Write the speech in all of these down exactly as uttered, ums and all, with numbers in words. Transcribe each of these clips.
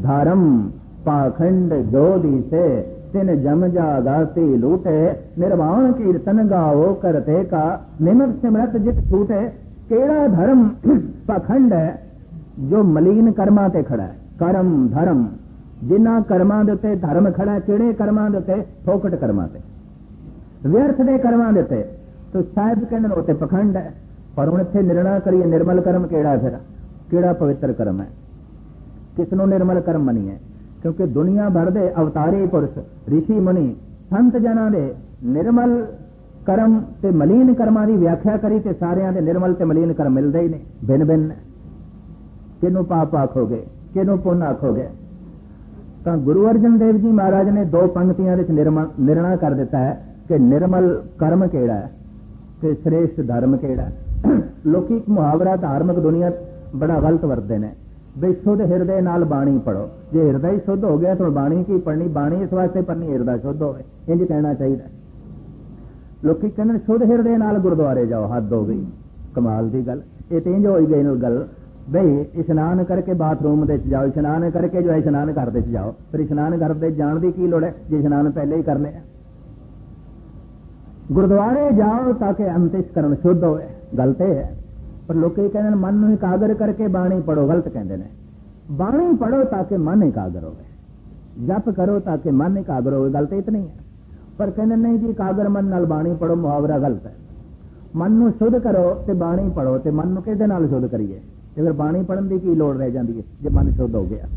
धर्म पाखंड जो दिसे तिन जम जा गाती लूटे निर्वाण कीर्तन गाओ करते का निमित सिमरत जित छूटे। केड़ा धर्म पाखंड है जो मलीन कर्मां ते खड़ा है। कर्म धर्म जिन्हां कर्मां दे उत्ते धर्म खड़ा है। किहड़े कर्मां दे उत्ते? फोकट कर्मां ते, व्यर्थ दे कर्मां दे उत्ते। तो साहिब कहंदे उत्ते पखंड है। पर हुण इत्थे निर्णय करिए निर्मल कर्म केड़ा फिर, केड़ा पवित्र कर्म है, किसनों निर्मल कर्म मनीए? क्योंकि दुनिया भर दे अवतारी पुरुष ऋषि मुनि संत जनां दे निर्मल कर्म ते मलीन कर्मां दी व्याख्या करी ते सारियां दे निर्मल ते मलीन कर्म मिलदे ही नहीं, भिन्न भिन्न। किनू पाप आखोगे, किनू पुण्य आखोगे? तो गुरु अर्जन देव जी महाराज ने दो पंक्तियां विच निर्णय कर दिता है कि निर्मल कर्म केड़ा है ते श्रेष्ठ धर्म केड़ा है। लोकी एक मुहावरा धार्मिक दुनिया बड़ा गलत वरतदे ने, बे शुद्ध हिरदे नाल बाणी पढ़ो। जे हिरदा शुद्ध हो गया तो बाणी की पढ़नी, बाणी इस वास्ते पढ़नी हिरदा शुद्ध होवे, इंज कहना चाहिए। लोकी कहंदे शुद्ध हिरदे नाल गुरुद्वारे जाओ, हद हो गई, कमाल दी गल। ये तो इंज होई गई गल बई इशनान करके बाथरूम दे जाओ, इशनान करके जो है इशनान घर दे जाओ। फिर इशनान घर दे जाण दी की लोड़ है जे इशनान पहले ही कर लिया। गुरुद्वारे जाओ ताकि अंतःकरण शुद्ध होवे, गलत है। पर लोग कहते हैं मन में एकाग्र करके बाणी पढ़ो, गलत कहते हैं। बाणी पढ़ो ताकि मन एकाग्र होवे, जप करो ताकि मन एकाग्र होवे, गलत इतनी है। पर कहते नहीं जी एकाग्र मन नाल बाणी पढ़ो, मुहावरा गलत है। मन नूं शुद्ध करो ते बाणी पढ़ो, ते मन नूं किहदे नाल शुद्ध करिए? ते फिर बाणी पढ़न दी की लोड़ रह जाती है जे मन शुद्ध हो गया।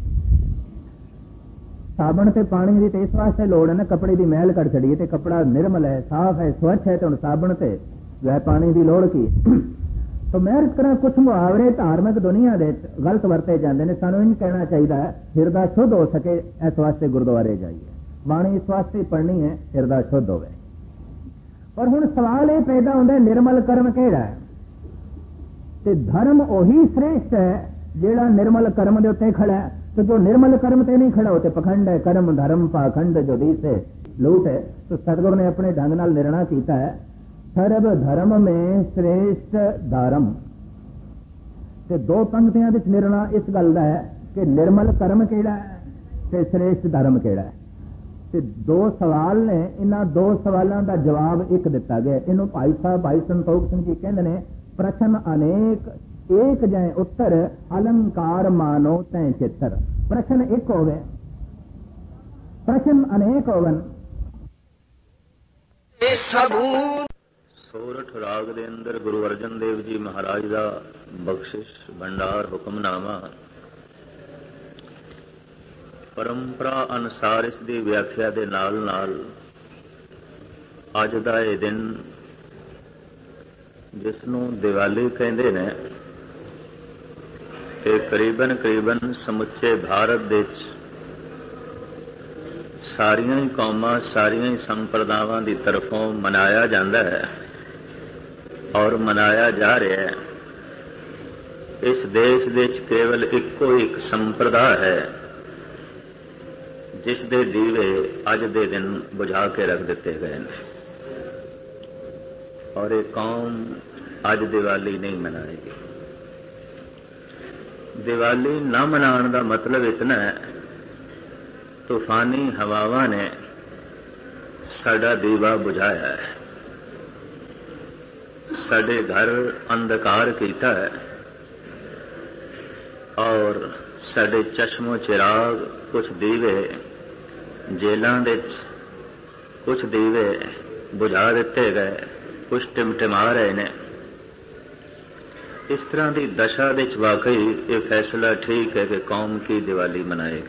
साबण ते पानी की तो इस वास्ते लोड़ है ना, कपड़े की मैल कट छड़िए तो कपड़ा निर्मल है, साफ है, स्वच्छ है, तो हम साबण से जो है पानी की लोड़ की। तो मैं इस तरह कुछ मुहावरे धार्मिक दुनिया दे गलत वरते जाते हैं। सानू इन कहना चाहिए हिरदा शुद्ध हो सके, इस वास्ते गुरुद्वारे जाइए, बाणी इस वास्ते पढ़नी है हिरदा शुद्ध होवे। पर हुण सवाल ये पैदा होता है निर्मल कर्म केड़ा है? ते धर्म ओही श्रेष्ठ है जेड़ा निर्मल कर्म दे उत्ते खड़ा है। तो जो निर्मल कर्म ते नहीं खड़ा होते पखंड है। कर्म धर्म पाखंड जो दिसे लूट है। तो सतगुरु ने अपने ढंग नाल निर्णय किया है सर्व धर्म में श्रेष्ठ धर्म। ते दो पंक्तियां विच निर्णय इस गल दा है कि निर्मल कर्म केड़ा है ते श्रेष्ठ धर्म केड़ा है। ते दो सवाल ने, इन्हां दो सवालों का जवाब एक दिता गया। इन्हों भाई साहब भाई संतोख सिंह जी कहते हैं प्रश्न अनेक एक जाए उत्तर अलंकार मानो तय चित्र। प्रश्न एक हो गए, प्रश्न अनेक होवन। सोरठ राग दे अंदर गुरु अर्जन देव जी महाराज का बख्शिश भंडार हुक्मनामा परंपरा अनुसार इस दी व्याख्या दे नाल नाल अज दा ये दिन जिसनों दिवाली कहते ने ते करीबन करीबन समुचे भारत दे सारियां ही कौमां सारियां ही संप्रदावां दी तरफों मनाया जाता है और मनाया जा रहा है। इस देश दे केवल इको एक संप्रदाय है जिस दे दीवे अज दे दिन बुझा के रख दिते गए हैं और एक कौम अज दिवाली नहीं मनाएगी। दिवाली न मनाने का मतलब इतना है तूफानी हवावां ने साडा दीवा बुझाया है, साडे घर अंधकार किया है और साडे चश्मो चिराग कुछ दीवे जेलों दे कुछ दीवे बुझा दिते गए, कुछ टिमटिमा रहे ने। इस तरह की दशा दे वाकई ये फैसला ठीक है कि कौम की दिवाली मनाएगी।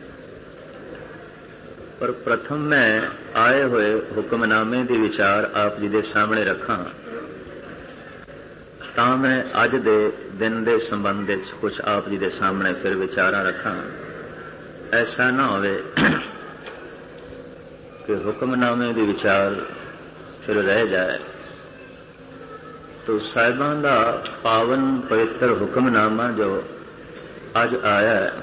पर प्रथम मैं आए हुए हुक्मनामे की विचार आप जी के सामने रखा ता मैं अज दे दिन के संबंध कुछ आप जी के सामने फिर विचार रखा। ऐसा ना होवे कि हुक्मनामे की विचार फिर रह जाए। तो साहिबान का पावन पवित्र हुक्मनामा जो अज आया है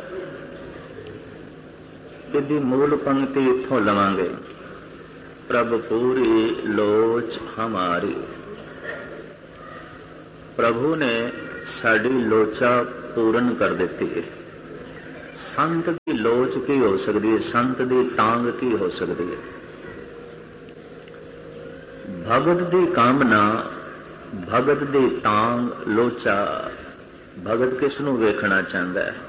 इसकी मूल पंक्ति इत्थों लवांगे। प्रभु पूरी लोच हमारी। प्रभु ने साड़ी लोचा पूर्ण कर दी है, ਸੰਤ ਦੀ ਲੋਚ ਕੀ ਹੋ ਸਕਦੀ ਹੈ, ਸੰਤ ਦੀ ਤਾਂਗ ਕੀ ਹੋ ਸਕਦੀ ਹੈ। ਭਗਤ ਦੀ ਕਾਮਨਾ, ਭਗਤ ਦੀ ਤਾਂਗ, ਲੋਚਾ। ਭਗਤ ਕਿਸ ਨੂੰ ਵੇਖਣਾ ਚਾਹੁੰਦਾ ਹੈ?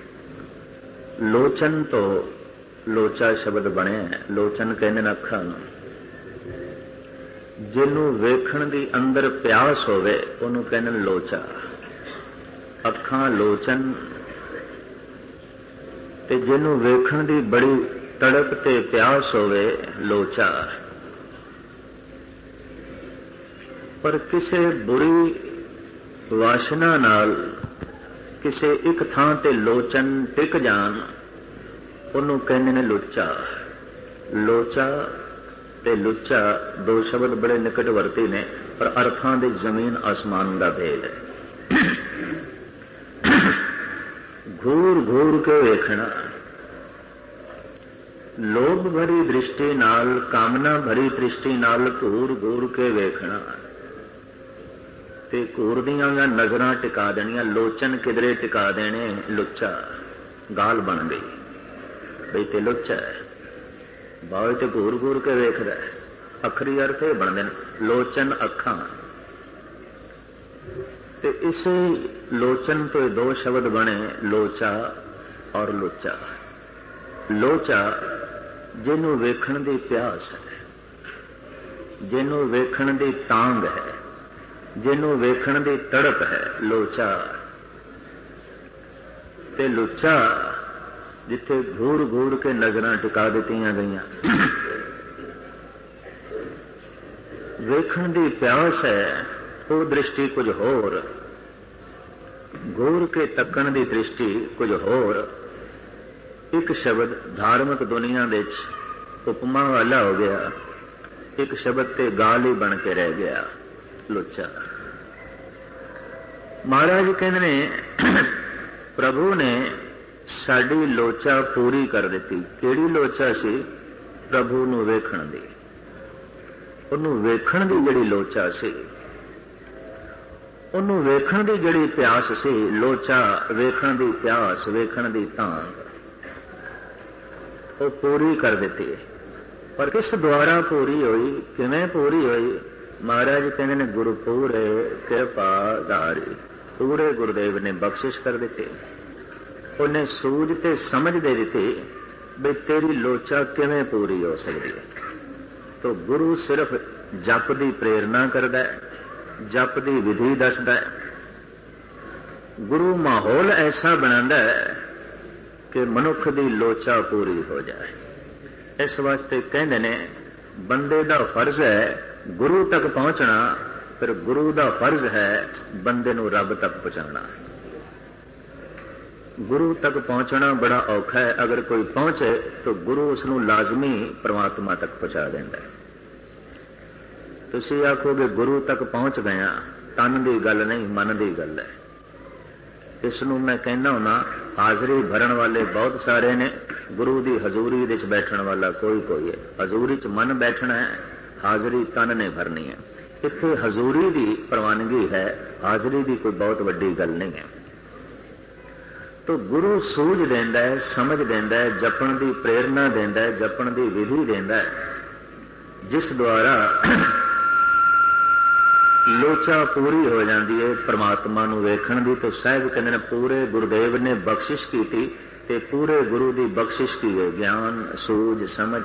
ਲੋਚਨ ਤੋਂ ਲੋਚਾ ਸ਼ਬਦ ਬਣਿਆ ਹੈ। ਲੋਚਨ ਕਹਿੰਦੇ ਨੇ ਅੱਖਾਂ ਨੂੰ। ਜਿਹਨੂੰ ਵੇਖਣ ਦੀ ਅੰਦਰ ਪਿਆਸ ਹੋਵੇ ਉਹਨੂੰ ਕਹਿੰਦੇ ਨੇ ਲੋਚਾ। ਅੱਖਾਂ ਲੋਚਨ, ਤੇ ਜਿਹਨੂੰ ਵੇਖਣ ਦੀ ਬੜੀ ਤੜਪ ਤੇ ਪਿਆਸ ਹੋਵੇ ਲੋਚਾ। ਪਰ ਕਿਸੇ ਬੁਰੀ ਵਾਸ਼ਨਾ ਨਾਲ ਕਿਸੇ ਇੱਕ ਥਾਂ ਤੇ ਲੋਚਨ ਟਿਕ ਜਾਣ ਉਹਨੂੰ ਕਹਿੰਦੇ ਨੇ ਲੁੱਚਾ। ਲੋਚਾ ਤੇ ਲੁੱਚਾ ਦੋ ਸ਼ਬਦ ਬੜੇ ਨਿਕਟ ਵਰਤੇ ਨੇ, ਪਰ ਅਰਥਾਂ ਦੇ ਜ਼ਮੀਨ ਆਸਮਾਨ ਦਾ ਭੇਦ ਹੈ। ਘੂਰ ਘੂਰ ਕੇ ਵੇਖਣਾ, ਲੋਭ ਭਰੀ ਦ੍ਰਿਸ਼ਟੀ ਨਾਲ, ਕਾਮਨਾ ਭਰੀ ਦ੍ਰਿਸ਼ਟੀ ਨਾਲ ਘੂਰ ਘੂਰ ਕੇ ਵੇਖਣਾ ਤੇ ਘੂਰਦੀਆਂ ਜਾਂ ਨਜ਼ਰਾਂ ਟਿਕਾ ਦੇਣੀਆਂ। ਲੋਚਨ ਕਿਧਰੇ ਟਿਕਾ ਦੇਣੇ, ਲੁੱਚਾ। ਗਾਲ ਬਣ ਗਈ ਬਈ ਤੇ ਲੁੱਚਾ ਹੈ, ਬਾਹਰ ਤੇ ਘੂਰ ਘੂਰ ਕੇ ਵੇਖਦਾ। ਅਖਰੀ ਅਰਥ ਇਹ ਬਣਦੇ ਨੇ, ਲੋਚਨ ਅੱਖਾਂ। ਤੇ ਇਸੇ ਲੋਚਨ ਤੋਂ ਦੋ ਸ਼ਬਦ ਬਣੇ, ਲੋਚਾ ਔਰ ਲੁੱਚਾ। ਲੋਚਾ ਜਿਹਨੂੰ ਵੇਖਣ ਦੀ ਪਿਆਸ ਹੈ, ਜਿਹਨੂੰ ਵੇਖਣ ਦੀ ਤਾਂਗ ਹੈ, ਜਿਹਨੂੰ ਵੇਖਣ ਦੀ ਤੜਪ ਹੈ, ਲੋਚਾ। ਤੇ ਲੁੱਚਾ ਜਿੱਥੇ ਘੂਰ ਘੂਰ ਕੇ ਨਜ਼ਰਾਂ ਟਿਕਾ ਦਿੱਤੀਆਂ ਗਈਆਂ। ਵੇਖਣ ਦੀ ਪਿਆਸ ਹੈ, ਉਹ ਦ੍ਰਿਸ਼ਟੀ ਕੁਝ ਹੋਰ, ਘੂਰ ਕੇ ਤੱਕਣ ਦੀ ਦ੍ਰਿਸ਼ਟੀ ਕੁਝ ਹੋਰ। ਇੱਕ ਸ਼ਬਦ ਧਾਰਮਿਕ ਦੁਨੀਆ ਦੇ ਵਿੱਚ ਉਪਮਾ ਵਾਲਾ ਹੋ ਗਿਆ, ਇੱਕ ਸ਼ਬਦ ਤੇ ਗਾਲ ਹੀ ਬਣ ਕੇ ਰਹਿ ਗਿਆ, ਲੁੱਚਾ। ਮਹਾਰਾਜ ਕਹਿੰਦੇ ਨੇ ਪ੍ਰਭੂ ਨੇ ਸਾਡੀ ਲੋਚਾ ਪੂਰੀ ਕਰ ਦਿੱਤੀ। ਕਿਹੜੀ ਲੋਚਾ ਸੀ? ਪ੍ਰਭੂ ਨੂੰ ਵੇਖਣ ਦੀ। ਉਹਨੂੰ ਵੇਖਣ ਦੀ ਜਿਹੜੀ ਲੋਚਾ ਸੀ, ਉਹਨੂੰ ਵੇਖਣ ਦੀ ਜਿਹੜੀ ਪਿਆਸ ਸੀ, ਲੋਚਾ, ਵੇਖਣ ਦੀ ਪਿਆਸ, ਵੇਖਣ ਦੀ ਤਾਂਗ, ਉਹ ਪੂਰੀ ਕਰ ਦਿੱਤੀ। ਪਰ ਕਿਸ ਦੁਆਰਾ ਪੂਰੀ ਹੋਈ, ਕਿਵੇਂ ਪੂਰੀ ਹੋਈ? ਮਹਾਰਾਜ ਕਹਿੰਦੇ ਨੇ ਗੁਰੂ ਪੂਰੇ ਕਿਰਪਾ ਧਾਰੀ। ਪੂਰੇ ਗੁਰਦੇਵ ਨੇ ਬਖਸ਼ਿਸ਼ ਕਰ ਦਿੱਤੀ। ਉਹਨੇ ਸੂਝ ਤੇ ਸਮਝ ਦੇ ਦਿੱਤੀ ਵੀ ਤੇਰੀ ਲੋਚਾ ਕਿਵੇਂ ਪੂਰੀ ਹੋ ਸਕਦੀ ਹੈ। ਤੋ ਗੁਰੂ ਸਿਰਫ ਜਪ ਦੀ ਪ੍ਰੇਰਨਾ ਕਰਦਾ ਹੈ, ਜਪ ਦੀ ਵਿਧੀ ਦੱਸਦਾ ਹੈ। ਗੁਰੂ ਮਾਹੌਲ ਐਸਾ ਬਣਾਉਂਦਾ ਹੈ ਕਿ ਮਨੁੱਖ ਦੀ ਲੋਚਾ ਪੂਰੀ ਹੋ ਜਾਏ। ਇਸ ਵਾਸਤੇ ਕਹਿੰਦੇ ਨੇ ਬੰਦੇ ਦਾ ਫਰਜ਼ ਹੈ ਗੁਰੂ ਤੱਕ ਪਹੁੰਚਣਾ, ਫਿਰ ਗੁਰੂ ਦਾ ਫਰਜ਼ ਹੈ ਬੰਦੇ ਨੂੰ ਰੱਬ ਤੱਕ ਪਹੁੰਚਾਉਣਾ। ਗੁਰੂ ਤੱਕ ਪਹੁੰਚਣਾ ਬੜਾ ਔਖਾ ਹੈ। ਅਗਰ ਕੋਈ ਪਹੁੰਚੇ ਤਾਂ ਗੁਰੂ ਉਸ ਨੂੰ ਲਾਜ਼ਮੀ ਪਰਮਾਤਮਾ ਤੱਕ ਪਹੁੰਚਾ ਦਿੰਦਾ ਹੈ। ਤੁਸੀਂ ਆਖੋਗੇ ਗੁਰੂ ਤੱਕ ਪਹੁੰਚ ਗਿਆ, ਤਨ ਦੀ ਗੱਲ ਨਹੀਂ, ਮਨ ਦੀ ਗੱਲ ਹੈ। ਇਸ ਨੂੰ ਮੈਂ ਕਹਿੰਦਾ ਹੁੰਦਾ, ਹਾਜ਼ਰੀ ਭਰਨ ਵਾਲੇ ਬਹੁਤ ਸਾਰੇ ਨੇ, ਗੁਰੂ ਦੀ ਹਜ਼ੂਰੀ ਵਿੱਚ ਬੈਠਣ ਵਾਲਾ ਕੋਈ ਕੋਈ ਹੈ। ਹਜ਼ੂਰੀ 'ਚ ਮਨ ਬੈਠਣਾ ਹੈ, ਹਾਜ਼ਰੀ ਤਨ ਨੇ ਭਰਨੀ ਹੈ। ਇੱਥੇ ਹਜ਼ੂਰੀ ਦੀ ਪ੍ਰਵਾਨਗੀ ਹੈ, ਹਾਜ਼ਰੀ ਦੀ ਕੋਈ ਬਹੁਤ ਵੱਡੀ ਗੱਲ ਨਹੀਂ ਹੈ। ਤੋ ਗੁਰੂ ਸੂਝ ਦਿੰਦਾ ਹੈ, ਸਮਝ ਦਿੰਦਾ ਹੈ, ਜਪਣ ਦੀ ਪ੍ਰੇਰਨਾ ਦਿੰਦਾ ਹੈ, ਜਪਣ ਦੀ ਵਿਧੀ ਦਿੰਦਾ ਹੈ, ਜਿਸ ਦੁਆਰਾ ਲੋਚਾ ਪੂਰੀ ਹੋ ਜਾਂਦੀ ਹੈ ਪਰਮਾਤਮਾ ਨੂੰ ਵੇਖਣ ਦੀ। ਤੇ ਸਾਹਿਬ ਕਹਿੰਦੇ ਨੇ ਪੂਰੇ ਗੁਰਦੇਵ ਨੇ ਬਖਸ਼ਿਸ਼ ਕੀਤੀ, ਤੇ ਪੂਰੇ ਗੁਰੂ ਦੀ ਬਖਸ਼ਿਸ਼ ਕੀ ਹੈ? ਗਿਆਨ, ਸੂਝ, ਸਮਝ।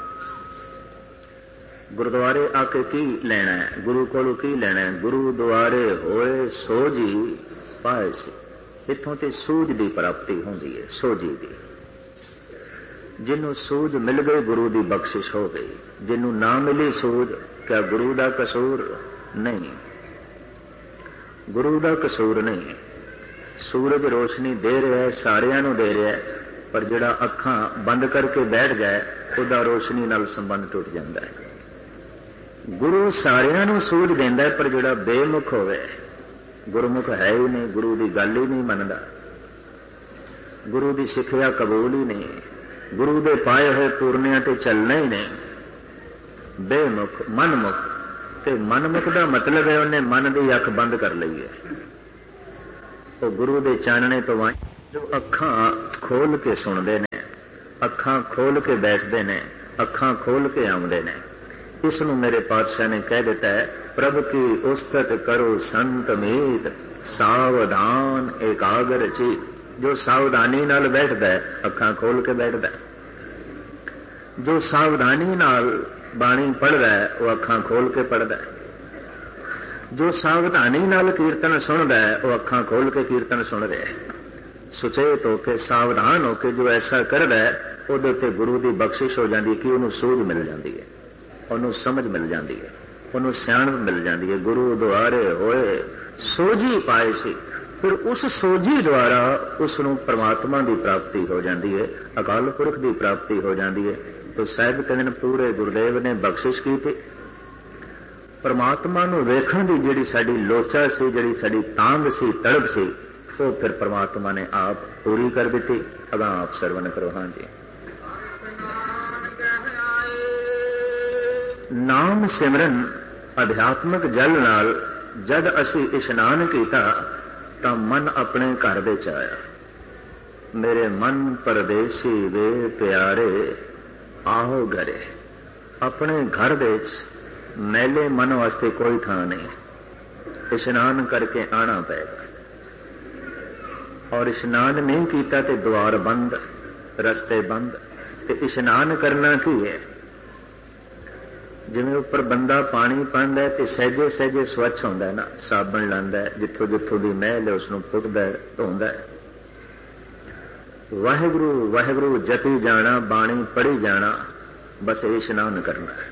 ਗੁਰਦੁਆਰੇ ਆ ਕੇ ਕੀ ਲੈਣਾ ਹੈ? ਗੁਰੂ ਕੋਲੋਂ ਕੀ ਲੈਣਾ ਹੈ? ਗੁਰੂ ਦੁਆਰੇ ਹੋਏ ਸੋਝੀ ਪਾਏ ਸੀ। ਇੱਥੋਂ ਤੇ ਸੂਝ ਦੀ ਪ੍ਰਾਪਤੀ ਹੁੰਦੀ ਹੈ, ਸੋਝੀ ਦੀ। ਜਿਹਨੂੰ ਸੂਝ ਮਿਲ ਗਈ ਗੁਰੂ ਦੀ ਬਖਸ਼ਿਸ਼ ਹੋ ਗਈ। ਜਿਹਨੂੰ ਨਾ ਮਿਲੀ ਸੂਝ, ਕਿਆ ਗੁਰੂ ਦਾ ਕਸੂਰ? ਨਹੀਂ, ਗੁਰੂ ਦਾ ਕਸੂਰ ਨਹੀਂ। ਸੂਰਜ ਰੋਸ਼ਨੀ ਦੇ ਰਿਹਾ ਹੈ, ਸਾਰਿਆਂ ਨੂੰ ਦੇ ਰਿਹਾ ਹੈ, ਪਰ ਜਿਹੜਾ ਅੱਖਾਂ ਬੰਦ ਕਰਕੇ ਬੈਠ ਜਾਏ ਉਹਦਾ ਰੋਸ਼ਨੀ ਨਾਲ ਸੰਬੰਧ ਟੁੱਟ ਜਾਂਦਾ ਹੈ। ਗੁਰੂ ਸਾਰਿਆਂ ਨੂੰ ਸੂਝ ਦਿੰਦਾ ਹੈ, ਪਰ ਜਿਹੜਾ ਬੇਮੁਖ ਹੋਵੇ, ਗੁਰਮੁਖ ਹੈ ਹੀ ਨਹੀਂ, ਗੁਰੂ ਦੀ ਗੱਲ ਹੀ ਨਹੀਂ ਮੰਨਦਾ, ਗੁਰੂ ਦੀ ਸਿੱਖਿਆ ਕਬੂਲ ਹੀ ਨਹੀਂ, ਗੁਰੂ ਦੇ ਪਾਏ ਹੋਏ ਪੂਰਨਿਆਂ ਤੇ ਚੱਲਣਾ ਹੀ ਨਹੀਂ, ਬੇਮੁਖ, ਮਨਮੁਖ। ਤੇ ਮਨਮੁਖ ਦਾ ਮਤਲਬ ਹੈ ਉਹਨੇ ਮਨ ਦੀ ਅੱਖ ਬੰਦ ਕਰ ਲਈ ਹੈ। ਉਹ ਗੁਰੂ ਦੇ ਚਾਨਣੇ ਤੋਂ ਵਾਂਝਾ ਜੋ ਅੱਖਾਂ ਖੋਲ ਕੇ ਸੁਣਦੇ ਨੇ, ਅੱਖਾਂ ਖੋਲ ਕੇ ਬੈਠਦੇ ਨੇ, ਅੱਖਾਂ ਖੋਲ ਕੇ ਆਉਂਦੇ ਨੇ, ਇਸ ਨੂੰ ਮੇਰੇ ਪਾਤਸ਼ਾਹ ਨੇ ਕਹਿ ਦਿੱਤਾ ਹੈ, ਪ੍ਰਭ ਕੀ ਉਸਤਤ ਕਰੋ ਸੰਤ ਮੀਤ, ਸਾਵਧਾਨ ਇਕਾਗਰ ਚੀਤ। ਜੋ ਸਾਵਧਾਨੀ ਨਾਲ ਬੈਠਦਾ ਹੈ, ਅੱਖਾਂ ਖੋਲ ਕੇ ਬੈਠਦਾ ਹੈ। ਜੋ ਸਾਵਧਾਨੀ ਨਾਲ ਬਾਣੀ ਪੜ੍ਹਦਾ ਹੈ, ਉਹ ਅੱਖਾਂ ਖੋਲ ਕੇ ਪੜ੍ਹਦਾ ਹੈ। ਜੋ ਸਾਵਧਾਨੀ ਨਾਲ ਕੀਰਤਨ ਸੁਣਦਾ ਹੈ, ਉਹ ਅੱਖਾਂ ਖੋਲ ਕੇ ਕੀਰਤਨ ਸੁਣ ਰਿਹਾ ਹੈ। ਸੁਚੇਤ ਹੋ ਕੇ, ਸਾਵਧਾਨ ਹੋ ਕੇ ਜੋ ਐਸਾ ਕਰਦਾ ਹੈ, ਉਹਦੇ ਉੱਤੇ ਗੁਰੂ ਦੀ ਬਖਸ਼ਿਸ਼ ਹੋ ਜਾਂਦੀ ਹੈ ਕਿ ਉਹਨੂੰ ਸੂਝ ਮਿਲ ਜਾਂਦੀ ਹੈ, ਉਹਨੂੰ ਸਮਝ ਮਿਲ ਜਾਂਦੀ ਹੈ, ਉਹਨੂੰ ਸਿਆਣਪ ਮਿਲ ਜਾਂਦੀ ਹੈ। ਗੁਰੂ ਦੁਆਰੇ ਹੋਏ ਸੋਝੀ ਪਾਏ ਸੀ, ਫਿਰ ਉਸ ਸੋਝੀ ਦੁਆਰਾ ਉਸ ਨੂੰ ਪਰਮਾਤਮਾ ਦੀ ਪ੍ਰਾਪਤੀ ਹੋ ਜਾਂਦੀ ਹੈ, ਅਕਾਲ ਪੁਰਖ ਦੀ ਪ੍ਰਾਪਤੀ ਹੋ ਜਾਂਦੀ ਹੈ। ਤੋ ਸਾਹਿਬ ਕਹਿੰਦੇ ਨੇ, ਪੂਰੇ ਗੁਰਦੇਵ ਨੇ ਬਖਸ਼ਿਸ਼ ਕੀਤੀ। ਪਰਮਾਤਮਾ ਨੂੰ ਵੇਖਣ ਦੀ ਜਿਹੜੀ ਸਾਡੀ ਲੋਚਾ ਸੀ, ਜਿਹੜੀ ਸਾਡੀ ਤਾਂਘ ਸੀ, ਤੜਪ ਸੀ, ਉਹ ਫਿਰ ਪਰਮਾਤਮਾ ਨੇ ਆਪ ਪੂਰੀ ਕਰ ਦਿੱਤੀ। ਅਗਾਂ ਆਪ ਸਰਵਨ ਕਰੋ। ਹਾਂ ਜੀ। ਨਾਮ ਸਿਮਰਨ ਅਧਿਆਤਮਿਕ ਜਲ ਨਾਲ ਜਦ ਅਸੀਂ ਇਸ਼ਨਾਨ ਕੀਤਾ ਤਾਂ ਮਨ ਆਪਣੇ ਘਰ ਵਿੱਚ ਆਇਆ। ਮੇਰੇ ਮਨ ਪਰਦੇਸੀ ਵੇ ਪਿਆਰੇ ਆਹੋ ਘਰੇ। ਆਪਣੇ ਘਰ ਦੇ ਵਿੱਚ ਮੈਲੇ ਮਨ ਵਾਸਤੇ ਕੋਈ ਥਾਂ ਨਹੀਂ, ਇਸ਼ਨਾਨ ਕਰਕੇ ਆਣਾ ਪਏਗਾ। ਔਰ ਇਸ਼ਨਾਨ ਨਹੀਂ ਕੀਤਾ ਤੇ ਦੁਆਰ ਬੰਦ, ਰਸਤੇ ਬੰਦ। ਤੇ ਇਸ਼ਨਾਨ ਕਰਨਾ ਕੀ ਹੈ? ਜਿਵੇਂ ਉੱਪਰ ਬੰਦਾ ਪਾਣੀ ਪਾਉਂਦਾ ਹੈ ਤੇ ਸਹਿਜੇ ਸਹਿਜੇ ਸਵੱਛ ਹੁੰਦਾ ਹੈ ਨਾ, ਸਾਬਣ ਲਾਉਂਦਾ ਹੈ, ਜਿੱਥੋਂ ਜਿੱਥੋਂ ਦੀ ਮੈਲ ਹੈ ਉਸਨੂੰ ਪੁੱਟਦਾ ਹੈ, ਧੋਂਦਾ ਹੈ। ਵਾਹਿਗੁਰੂ ਵਾਹਿਗੁਰੂ ਜਪੀ ਜਾਣਾ, ਬਾਣੀ ਪੜ੍ਹੀ ਜਾਣਾ, ਬਸ ਇਹ ਇਸ਼ਨਾਨ ਕਰਨਾ ਹੈ।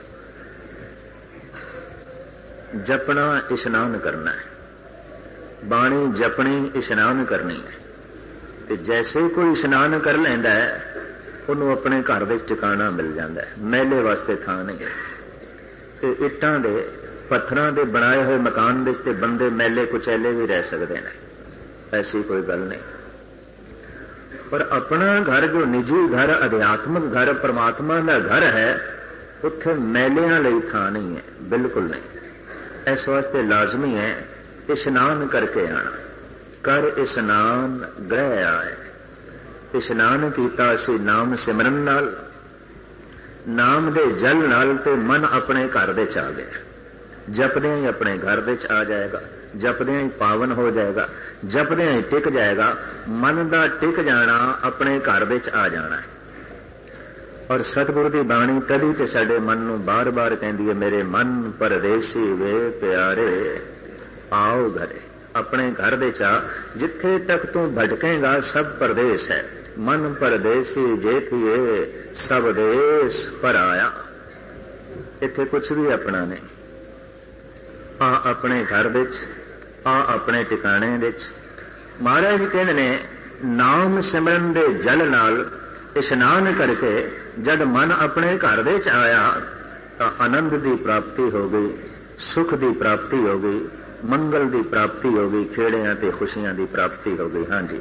ਜਪਣਾ ਇਸ਼ਨਾਨ ਕਰਨਾ ਹੈ, ਬਾਣੀ ਜਪਣੀ ਇਸ਼ਨਾਨ ਕਰਨੀ ਹੈ। ਤੇ ਜੈਸੇ ਕੋਈ ਇਸ਼ਨਾਨ ਕਰ ਲੈਂਦਾ ਹੈ, ਉਹਨੂੰ ਆਪਣੇ ਘਰ ਵਿੱਚ ਟਿਕਾਣਾ ਮਿਲ ਜਾਂਦਾ ਹੈ, ਮੈਲੇ ਵਾਸਤੇ ਥਾਂ ਨਹੀਂ ਹੈ। ਤੇ ਇੱਟਾਂ ਦੇ ਪੱਥਰਾਂ ਦੇ ਬਣਾਏ ਹੋਏ ਮਕਾਨ ਵਿੱਚ ਤੇ ਬੰਦੇ ਮੈਲੇ ਕੁਚੈਲੇ ਵੀ ਰਹਿ ਸਕਦੇ ਨੇ, ਐਸੀ ਕੋਈ ਗੱਲ ਨਹੀਂ। ਪਰ ਆਪਣਾ ਘਰ ਜੋ ਨਿੱਜੀ ਘਰ, ਅਧਿਆਤਮਿਕ ਘਰ, ਪਰਮਾਤਮਾ ਦਾ ਘਰ ਹੈ, ਉੱਥੇ ਮੈਲਿਆਂ ਲਈ ਥਾਂ ਨਹੀਂ ਹੈ, ਬਿਲਕੁਲ ਨਹੀਂ। ਇਸ ਵਾਸਤੇ ਲਾਜ਼ਮੀ ਹੈ ਇਸ਼ਨਾਨ ਕਰਕੇ ਆਣਾ। ਕਰ ਇਸ਼ਨਾਨ ਗ੍ਰਹਿ ਆਏ। ਇਸ਼ਨਾਨ ਕੀਤਾ ਅਸੀਂ ਨਾਮ ਸਿਮਰਨ ਨਾਲ, ਨਾਮ ਦੇ ਜਲ ਨਾਲ, ਤੇ ਮਨ ਆਪਣੇ ਘਰ ਦੇ ਚ ਆ ਗਿਆ। ਜਪਦਿਆਂ ਹੀ ਆਪਣੇ ਘਰ ਦੇ ਚ ਆ ਜਾਏਗਾ, ਜਪਦਿਆਂ ਹੀ ਪਾਵਨ ਹੋ ਜਾਏਗਾ, ਜਪਦਿਆਂ ਹੀ ਟਿਕ ਜਾਏਗਾ। ਮਨ ਦਾ ਟਿਕ ਜਾਣਾ, ਆਪਣੇ ਘਰ ਦੇ ਚ ਆ ਜਾਣਾ ਹੈ। ਔਰ ਸਤਿਗੁਰੂ ਦੀ ਬਾਣੀ ਕਦੀ ਤੇ ਸਾਡੇ ਮਨ ਨੂੰ ਬਾਰ-ਬਾਰ ਕਹਿੰਦੀ ਹੈ, ਮੇਰੇ ਮਨ ਪਰਦੇਸੀ ਵੇ ਪਿਆਰੇ ਆਓ ਘਰੇ। ਆਪਣੇ ਘਰ ਦੇ ਚ, ਜਿੱਥੇ ਤੱਕ ਤੂੰ ਭਟਕੇਗਾ ਸਭ ਪਰਦੇਸ ਹੈ। ਮਨ ਪਰਦੇਸੀ ਜੇਠੀਏ ਸਭ ਦੇਸ ਪਰਾਇਆ। ਇੱਥੇ ਕੁਛ ਵੀ ਆਪਣਾ ਨਹੀਂ। ਆ ਆਪਣੇ ਘਰ ਵਿੱਚ, ਆ ਆਪਣੇ ਟਿਕਾਣੇ ਵਿੱਚ। ਮਹਾਰਾਜ ਜੀ ਕਹਿੰਦੇ ਨੇ, ਨਾਮ ਸਿਮਰਨ ਦੇ ਜਲ ਨਾਲ ਇਸ਼ਨਾਨ ਕਰਕੇ ਜਦ ਮਨ ਆਪਣੇ ਘਰ ਦੇ ਚ ਆਇਆ ਤਾਂ ਆਨੰਦ ਦੀ ਪ੍ਰਾਪਤੀ ਹੋ ਗਈ, ਸੁਖ ਦੀ ਪ੍ਰਾਪਤੀ ਹੋ ਗਈ, ਮੰਗਲ ਦੀ ਪ੍ਰਾਪਤੀ ਹੋ ਗਈ, ਖੇੜਿਆਂ ਤੇ ਖੁਸ਼ੀਆਂ ਦੀ ਪ੍ਰਾਪਤੀ ਹੋ ਗਈ। ਹਾਂਜੀ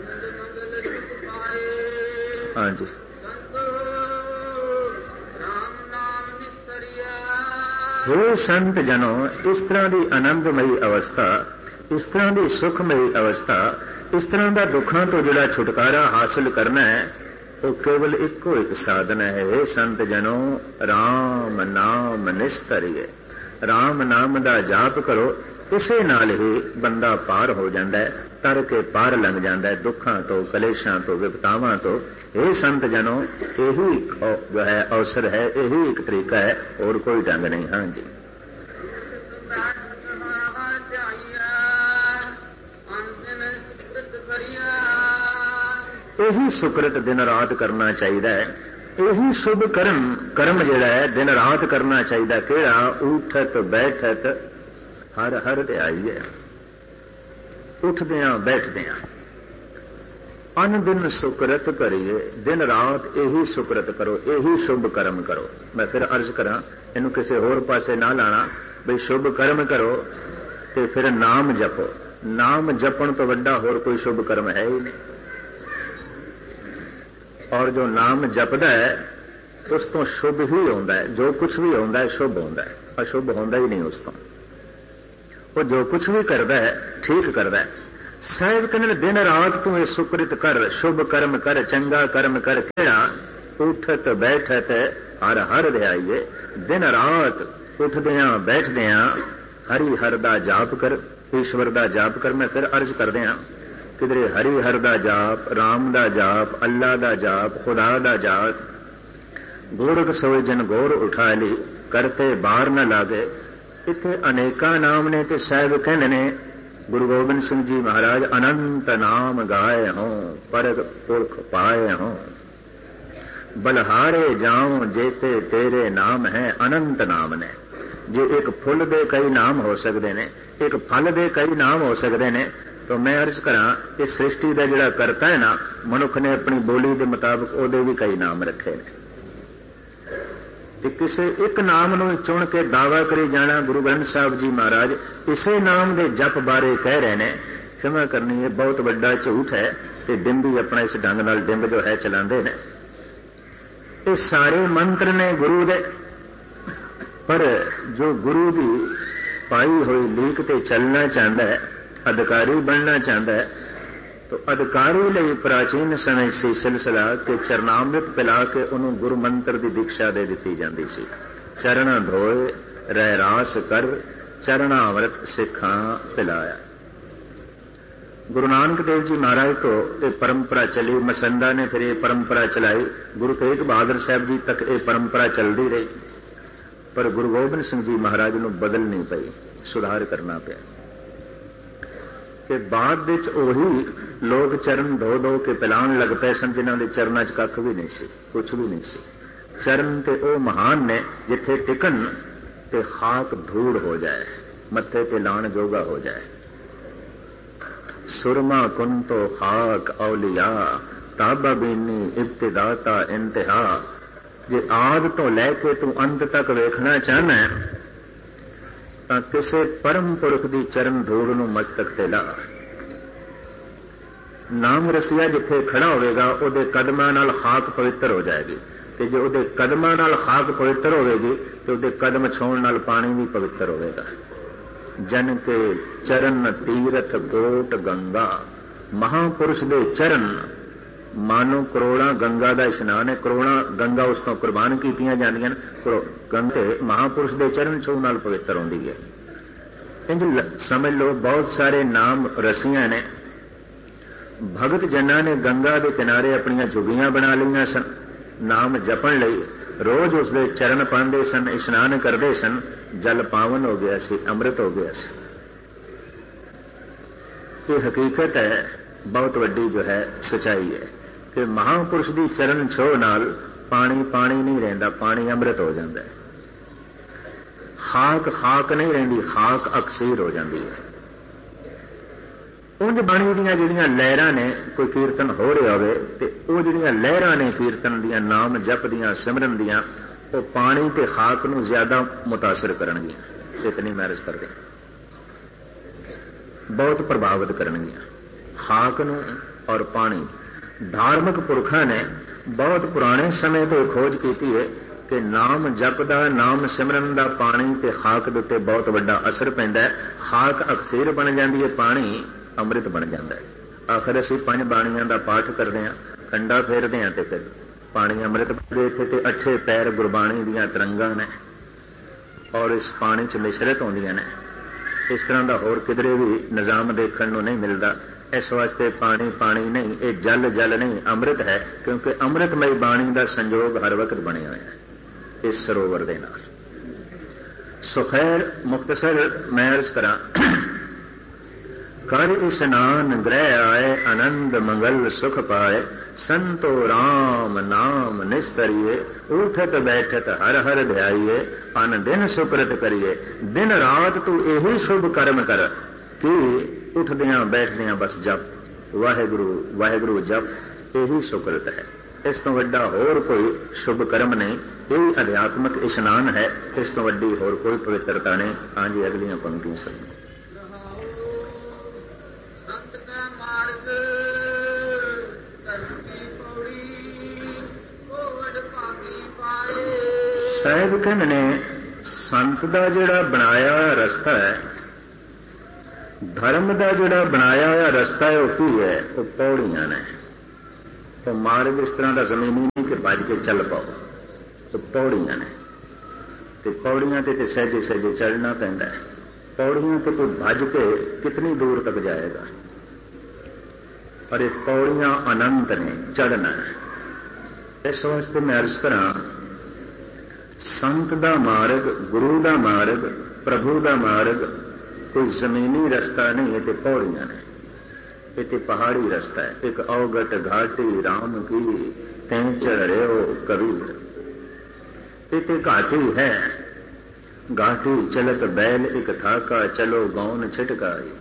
ਹਾਂਜੀ। हे ਸੰਤ ਜਨੋ, ਇਸ ਤਰ੍ਹਾਂ ਦੀ ਆਨੰਦਮਈ ਅਵਸਥਾ, ਇਸ ਤਰ੍ਹਾਂ ਦੀ ਸੁਖਮਈ ਅਵਸਥਾ, ਇਸ ਤਰ੍ਹਾਂ ਦਾ ਦੁੱਖਾਂ ਤੋਂ ਜਿਹੜਾ ਛੁਟਕਾਰਾ ਹਾਸਲ ਕਰਨਾ ਹੈ, ਉਹ ਕੇਵਲ ਇੱਕੋ ਇੱਕ ਸਾਧਨ ਹੈ। हे ਸੰਤ ਜਨੋ, ਰਾਮ ਨਾਮ ਨਿਸਤਰੀਏ। ਰਾਮ ਨਾਮ ਦਾ ਜਾਪ ਕਰੋ, ਇਸੇ ਨਾਲ ਹੀ ਬੰਦਾ ਪਾਰ ਹੋ ਜਾਂਦਾ ਹੈ, ਤਰ ਕੇ ਪਾਰ ਲੰਘ ਜਾਂਦਾ ਹੈ ਦੁੱਖਾਂ ਤੋਂ, ਕਲੇਸ਼ਾਂ ਤੋਂ, ਵਿਪਤਾਵਾਂ ਤੋਂ। ਇਹ ਸੰਤ ਜਨੋ, ਇਹੀ ਜੋ ਹੈ ਅਵਸਰ ਹੈ, ਇਹੀ ਇੱਕ ਤਰੀਕਾ ਹੈ, ਹੋਰ ਕੋਈ ਢੰਗ ਨਹੀਂ। ਹਾਂਜੀ। ਇਹੀ ਸੁਕ੍ਰਿਤ ਦਿਨ ਰਾਤ ਕਰਨਾ ਚਾਹੀਦਾ ਹੈ। ਇਹੀ ਸ਼ੁਭ ਕਰਮ ਕਰਮ ਜਿਹੜਾ ਹੈ ਦਿਨ ਰਾਤ ਕਰਨਾ ਚਾਹੀਦਾ। ਕਿਹੜਾ? ਉਠਤ ਬੈਠਤ ਹਰ ਹਰ ਧਿਆਈ ਹੈ। ਉੱਠਦਿਆਂ ਬੈਠਦਿਆਂ ਅਨ ਦਿਨ ਸੁਕ੍ਰਿਤ ਕਰੀਏ। ਦਿਨ ਰਾਤ ਇਹੀ ਸੁਕ੍ਰਿਤ ਕਰੋ, ਇਹੀ ਸ਼ੁਭ ਕਰਮ ਕਰੋ। ਮੈਂ ਫਿਰ ਅਰਜ਼ ਕਰਾਂ, ਇਹਨੂੰ ਕਿਸੇ ਹੋਰ ਪਾਸੇ ਨਾ ਲਾਣਾ, ਬਈ ਸ਼ੁਭ ਕਰਮ ਕਰੋ ਤੇ ਫਿਰ ਨਾਮ ਜਪੋ। ਨਾਮ ਜਪਣ ਤੋਂ ਵੱਡਾ ਹੋਰ ਕੋਈ ਸ਼ੁਭ ਕਰਮ ਹੈ ਹੀ ਨਹੀਂ। ਔਰ ਜੋ ਨਾਮ ਜਪਦਾ ਹੈ ਉਸ ਤੋਂ ਸ਼ੁਭ ਹੀ ਹੁੰਦਾ ਹੈ। ਜੋ ਕੁਛ ਵੀ ਹੁੰਦਾ ਹੈ ਸ਼ੁਭ ਹੁੰਦਾ ਹੈ, ਅਸ਼ੁਭ ਹੁੰਦਾ ਹੀ ਨਹੀਂ ਉਸ ਤੋਂ। ਉਹ ਜੋ ਕੁਛ ਵੀ ਕਰਦਾ ਹੈ ਠੀਕ ਕਰਦਾ ਹੈ। ਸਾਹਿਬ ਕਹਿੰਦੇ ਦਿਨ ਰਾਤ ਤੂੰ ਇਹ ਸੁਕ੍ਰਿਤ ਕਰ, ਸ਼ੁਭ ਕਰਮ ਕਰ, ਚੰਗਾ ਕਰਮ ਕਰ, ਕਿਹੜਾ ਉਠਤ ਬੈਠਤ ਹਰ ਹਰ ਧਿਆਈਏ। ਦਿਨ ਰਾਤ ਉੱਠਦਿਆਂ ਬੈਠਦਿਆਂ ਹਰੀ ਹਰ ਦਾ ਜਾਪ ਕਰ, ਈਸ਼ਵਰ ਦਾ ਜਾਪ ਕਰ। ਮੈਂ ਫਿਰ ਅਰਜ਼ ਕਰਦਿਆਂ ਕਿਧਰੇ ਹਰੀ ਹਰ ਦਾ ਜਾਪ, ਰਾਮ ਦਾ ਜਾਪ, ਅੱਲਾ ਦਾ ਜਾਪ, ਖੁਦਾ ਦਾ ਜਾਪ, ਗੋਰਖ ਸੋਏ ਜਨ ਗੌਰ ਉਠਾ ਲਈ, ਕਰਤੇ ਬਾਹਰ ਨਾ ਲਾਗੇ। ਇੱਥੇ ਅਨੇਕਾਂ ਨਾਮ ਨੇ ਤੇ ਸਾਹਿਬ ਕਹਿੰਦੇ ਨੇ ਗੁਰੂ ਗੋਬਿੰਦ ਸਿੰਘ ਜੀ ਮਹਾਰਾਜ ਅਨੰਤ ਨਾਮ ਗਾਏ ਹੋਂ, ਪਰਗ ਪੁਰਖ ਪਾਏ ਹੋਂ, ਬਲਹਾਰੇ ਜਾਉ ਜੇਤੇ ਤੇਰੇ ਨਾਮ ਹੈ। ਅਨੰਤ ਨਾਮ ਨੇ। ਜੇ ਇੱਕ ਫੁੱਲ ਦੇ ਕਈ ਨਾਮ ਹੋ ਸਕਦੇ ਨੇ, ਇੱਕ ਫਲ ਦੇ ਕਈ ਨਾਮ ਹੋ ਸਕਦੇ ਨੇ, ਤਾਂ ਮੈਂ ਅਰਜ਼ ਕਰਾਂ ਇਸ ਸ੍ਰਿਸ਼ਟੀ ਦਾ ਜਿਹੜਾ ਕਰਤਾ ਹੈ ਨਾ, ਮਨੁੱਖ ਨੇ ਆਪਣੀ ਬੋਲੀ ਦੇ ਮੁਤਾਬਕ ਉਹਦੇ ਵੀ ਕਈ ਨਾਮ ਰੱਖੇ ਨੇ। ਤੇ ਕਿਸੇ ਇੱਕ ਨਾਮ ਨੂੰ ਚੁਣ ਕੇ ਦਾਵਾ ਕਰੀ ਜਾਣਾ। ਗੁਰੂ ਗ੍ਰੰਥ ਸਾਹਿਬ ਜੀ ਮਹਾਰਾਜ ਇਸੇ ਨਾਮ ਦੇ ਜਪ ਬਾਰੇ ਕਹਿ ਰਹੇ ਨੇ। ਖਿਮਾ ਕਰਨੀ ਇਹ ਬਹੁਤ ਵੱਡਾ ਝੂਠ ਹੈ ਤੇ ਡਿੰਬੀ ਆਪਣਾ ਇਸ ਢੰਗ ਨਾਲ ਡਿੰਬ ਜੋ ਹੈ ਚਲਾਉਂਦੇ ਨੇ। ਇਹ ਸਾਰੇ ਮੰਤਰ ਨੇ ਗੁਰੂ ਦੇ, ਪਰ ਜੋ ਗੁਰੂ ਦੀ ਪਾਈ ਹੋਈ ਲੀਕ ਤੇ ਚੱਲਣਾ ਚਾਹੁੰਦਾ ਹੈ, ਅਧਿਕਾਰੀ ਬਣਨਾ ਚਾਹੁੰਦਾ ਹੈ, ਤਾਂ ਅਧਿਕਾਰੀ ਲਈ ਪ੍ਰਾਚੀਨ ਸਮੇਂ ਸੀ ਸਿਲਸਿਲਾ ਕਿ ਚਰਨਾਮ੍ਰਿਤ ਪਿਲਾ ਕੇ ਉਹਨੂੰ ਗੁਰੂ ਮੰਤਰ ਦੀ ਦੀਕਸ਼ਾ ਦੇ ਦਿੱਤੀ ਜਾਂਦੀ ਸੀ। ਚਰਨ ਧੋਏ ਰਹਿ ਰਾਸ ਕਰ, ਚਰਨਾਮ੍ਰਿਤ ਸਿੱਖਾਂ ਪਿਲਾਇਆ। ਗੁਰੂ ਨਾਨਕ ਦੇਵ ਜੀ ਮਹਾਰਾਜ ਤੋਂ ਇਹ ਪਰੰਪਰਾ ਚਲੀ, ਮਸੰਦਾ ਨੇ ਫਿਰ ਇਹ ਪਰੰਪਰਾ ਚਲਾਈ, ਗੁਰੂ ਤੇਗ ਬਹਾਦਰ ਸਾਹਿਬ ਜੀ ਤੱਕ ਇਹ ਪਰੰਪਰਾ ਚੱਲਦੀ ਰਹੀ। ਪਰ ਗੁਰੂ ਗੋਬਿੰਦ ਸਿੰਘ ਜੀ ਮਹਾਰਾਜ ਨੂੰ ਬਦਲਣੀ ਪਈ, ਸੁਧਾਰ ਕਰਨਾ ਪਿਆ ਕਿ ਬਾਅਦ ਵਿੱਚ ਉਹੀ ਲੋਕ ਚਰਨ ਧੋ ਧੋ ਕੇ ਪਿਲਾਉਣ ਲੱਗ ਪਏ ਸਨ ਜਿਨ੍ਹਾਂ ਦੇ ਚਰਨਾਂ 'ਚ ਕੱਖ ਵੀ ਨਹੀਂ ਸੀ, ਕੁਛ ਵੀ ਨਹੀਂ ਸੀ। ਚਰਨ ਤੇ ਉਹ ਮਹਾਨ ਨੇ ਜਿੱਥੇ ਟਿਕਣ ਤੇ ਖਾਕ ਧੂੜ ਹੋ ਜਾਏ, ਮੱਥੇ ਤੇ ਲਾਣ ਜੋਗਾ ਹੋ ਜਾਏ। ਸੁਰਮਾ ਕੁੰਤੋ ਖਾਕ ਔਲੀਆ, ਤਾਬਾ ਬੀਨੀ ਇਬਤਦਾਤਾ ਇੰਤਹਾ। ਜੇ ਆਦ ਤੋਂ ਲੈ ਕੇ ਤੂੰ ਅੰਤ ਤੱਕ ਵੇਖਣਾ ਚਾਹਨਾ ਤਾਂ ਕਿਸੇ ਪਰਮ ਪੁਰਖ ਦੀ ਚਰਨ ਧੂੜ ਨੂੰ ਮਸਤਕ ਤੇ ਲਾ। ਨਾਮ ਰਸੀਆ ਜਿੱਥੇ ਖੜਾ ਹੋਵੇਗਾ ਉਹਦੇ ਕਦਮਾਂ ਨਾਲ ਖਾਕ ਪਵਿੱਤਰ ਹੋ ਜਾਏਗੀ, ਤੇ ਜੇ ਉਹਦੇ ਕਦਮਾਂ ਨਾਲ ਖਾਕ ਪਵਿੱਤਰ ਹੋਵੇਗੀ ਤੇ ਉਹਦੇ ਕਦਮ ਛੋਣ ਨਾਲ ਪਾਣੀ ਵੀ ਪਵਿੱਤਰ ਹੋਵੇਗਾ। ਜਨ ਕੇ ਚਰਨ ਤੀਰਥ ਗੋਟ ਗੰਗਾ। ਮਹਾਪੁਰਸ਼ ਦੇ ਚਰਨ ਮਾਨੋ ਕਰੋੜਾਂ ਗੰਗਾ ਦਾ ਇਸ਼ਨਾਨ ਹੈ। ਕਰੋੜਾਂ ਗੰਗਾ ਉਸ ਤੋਂ ਕੁਰਬਾਨ ਕੀਤੀਆਂ ਜਾਂਦੀਆਂ ਨੇ। ਗੰਗੇ ਮਹਾਪੁਰਸ਼ ਦੇ ਚਰਨ ਛੂਹ ਨਾਲ ਪਵਿੱਤਰ ਹੁੰਦੀ ਹੈ। ਇੰਜ ਸਮਝ ਲਓ ਬਹੁਤ ਸਾਰੇ ਨਾਮ ਰਸੀਆਂ ਨੇ। ਭਗਤ ਜਨਾਂ ਨੇ ਗੰਗਾ ਦੇ ਕਿਨਾਰੇ ਆਪਣੀਆਂ ਝੁੱਗੀਆਂ ਬਣਾ ਲਈਆਂ ਸਨ ਨਾਮ ਜਪਣ ਲਈ। ਰੋਜ਼ ਉਸ ਦੇ ਚਰਨ ਪਾਉਂਦੇ ਸਨ, ਇਸ਼ਨਾਨ ਕਰਦੇ ਸਨ, ਜਲ ਪਾਵਨ ਹੋ ਗਿਆ ਸੀ, ਅੰਮ੍ਰਿਤ ਹੋ ਗਿਆ ਸੀ। ਇਹ ਹਕੀਕਤ ਹੈ, ਬਹੁਤ ਵੱਡੀ ਜੋ ਹੈ ਸਚਾਈ ਹੈ ਕਿ ਮਹਾਪੁਰਸ਼ ਦੀ ਚਰਨ ਛੋਹ ਨਾਲ ਪਾਣੀ ਪਾਣੀ ਨਹੀਂ ਰਹਿੰਦਾ, ਪਾਣੀ ਅੰਮ੍ਰਿਤ ਹੋ ਜਾਂਦਾ ਹੈ। ਖਾਕ ਖਾਕ ਨਹੀਂ ਰਹਿੰਦੀ, ਖਾਕ ਅਕਸੀਰ ਹੋ ਜਾਂਦੀ ਹੈ। ਉਂਝ ਬਾਣੀ ਦੀਆਂ ਜਿਹੜੀਆਂ ਲਹਿਰਾਂ ਨੇ, ਕੋਈ ਕੀਰਤਨ ਹੋ ਰਿਹਾ ਹੋਵੇ ਤੇ ਉਹ ਜਿਹੜੀਆਂ ਲਹਿਰਾਂ ਨੇ ਕੀਰਤਨ ਦੀਆਂ, ਨਾਮ ਜਪ ਦੀਆਂ, ਸਿਮਰਨ ਦੀਆਂ, ਉਹ ਪਾਣੀ ਤੇ ਖਾਕ ਨੂੰ ਜ਼ਿਆਦਾ ਮੁਤਾਸਰ ਕਰਨਗੀਆਂ। ਇਤਨੀ ਮੈਰਿਜ ਕਰਦੇ ਬਹੁਤ ਪ੍ਰਭਾਵਿਤ ਕਰਨਗੀਆਂ ਖਾਕ ਨੂੰ ਔਰ ਪਾਣੀ। ਧਾਰਮਿਕ ਪੁਰਖਾਂ ਨੇ ਬਹੁਤ ਪੁਰਾਣੇ ਸਮੇਂ ਤੋਂ ਖੋਜ ਕੀਤੀ ਹੈ ਕਿ ਨਾਮ ਜਪਦਾ, ਨਾਮ ਸਿਮਰਨ ਦਾ ਪਾਣੀ ਤੇ ਖਾਕ ਦੇ ਉੱਤੇ ਬਹੁਤ ਵੱਡਾ ਅਸਰ ਪੈਂਦਾ ਹੈ। ਖਾਕ ਅਕਸੀਰ ਬਣ ਜਾਂਦੀ ਹੈ, ਪਾਣੀ ਅੰਮ੍ਰਿਤ ਬਣ ਜਾਂਦਾ ਹੈ। ਆਖਰ ਅਸੀਂ ਪੰਜ ਬਾਣੀਆਂ ਦਾ ਪਾਠ ਕਰਦੇ ਹਾਂ, ਕੰਡਾ ਫੇਰਦੇ ਹਾਂ ਤੇ ਫਿਰ ਪਾਣੀ ਅੰਮ੍ਰਿਤ ਦੇ ਇੱਥੇ ਤੇ ਅੱਠੇ ਪੈਰ ਗੁਰਬਾਣੀ ਦੀਆਂ ਤਰੰਗਾਂ ਨੇ ਔਰ ਇਸ ਪਾਣੀ 'ਚ ਮਿਸ਼ਰਤ ਹੁੰਦੀਆਂ ਨੇ। ਇਸ ਤਰ੍ਹਾਂ ਦਾ ਹੋਰ ਕਿਧਰੇ ਵੀ ਨਿਜ਼ਾਮ ਦੇਖਣ ਨੂੰ ਨਹੀਂ ਮਿਲਦਾ। ਇਸ ਵਾਸਤੇ ਪਾਣੀ ਪਾਣੀ ਨਹੀਂ, ਇਹ ਜਲ ਜਲ ਨਹੀਂ, ਅੰਮ੍ਰਿਤ ਹੈ, ਕਿਉਂਕਿ ਅੰਮ੍ਰਿਤਮਈ ਬਾਣੀ ਦਾ ਸੰਜੋਗ ਹਰ ਵਕਤ ਬਣਿਆ ਹੋਇਆ ਹੈ ਇਸ ਸਰੋਵਰ ਦੇ ਨਾਲ। ਸੋ ਖੈਰ ਮੁਖਤਸਰ ਮੈਂ ਅਰਜ਼ ਕਰਾਂ, ਕਰ ਇਸ਼ਨਾਨ ਗ੍ਰਹਿ ਆਏ, ਆਨੰਦ ਮੰਗਲ ਸੁਖ ਪਾਏ, ਸੰਤੋ ਰਾਮ ਨਾਮ ਨਿਸਤਰੀਏ, ਉਠਤ ਬੈਠਤ ਹਰ ਹਰ ਧਿਆਈਏ, ਅਨ ਦਿਨ ਸੁਕ੍ਰਿਤ ਕਰੀਏ। ਦਿਨ ਰਾਤ ਤੂੰ ਇਹੀ ਸ਼ੁਭ ਕਰਮ ਕਰ ਕਿ ਉੱਠਦਿਆਂ ਬੈਠਦਿਆਂ ਬਸ ਜਪ, ਵਾਹਿਗੁਰੂ ਵਾਹਿਗੁਰੂ ਜਪ, ਇਹੀ ਸੁਕ੍ਰਿਤ ਹੈ। ਇਸ ਤੋਂ ਵੱਡਾ ਹੋਰ ਕੋਈ ਸ਼ੁਭ ਕਰਮ ਨਹੀਂ। ਇਹ ਅਧਿਆਤਮਿਕ ਇਸ਼ਨਾਨ ਹੈ, ਇਸ ਤੋਂ ਵੱਡੀ ਹੋਰ ਕੋਈ ਪਵਿੱਤਰਤਾ ਨਹੀਂ। ਹਾਂਜੀ ਅਗਲੀਆਂ ਪੰਕਤੀਆਂ ਸਨ। ਸਾਹਿਬ ਕਹਿੰਦੇ ਨੇ ਸੰਤ ਦਾ ਜਿਹੜਾ ਬਣਾਇਆ ਰਸਤਾ ਹੈ धर्म का जोड़ा बनाया हुआ रस्ता है वह की है, वो पौड़ियां ने। तो मार्ग इस तरह का जमीनी नहीं कि भज के चल पाओ, तो पौड़ियां ने। तो पौड़ियां ते सहजे सहजे चढ़ना पैंदा है। पौड़ियां तो कोई भज के कितनी दूर तक जाएगा, पर ये पौड़ियां अनंत ने, चढ़ना है। इस वास्ते मैं अर्ज करा, संत दा मार्ग, गुरु दा मार्ग, प्रभु दा मार्ग कोई जमीनी रस्ता नहीं है, तो पौड़ियां ने। ये तो पहाड़ी रस्ता है। एक अवगट घाटी राम की तें चढ़ रहे हो कबीर। ये तो घाटी है, घाटी चलत बैल एक थाका, चलो गौन छिटकाई।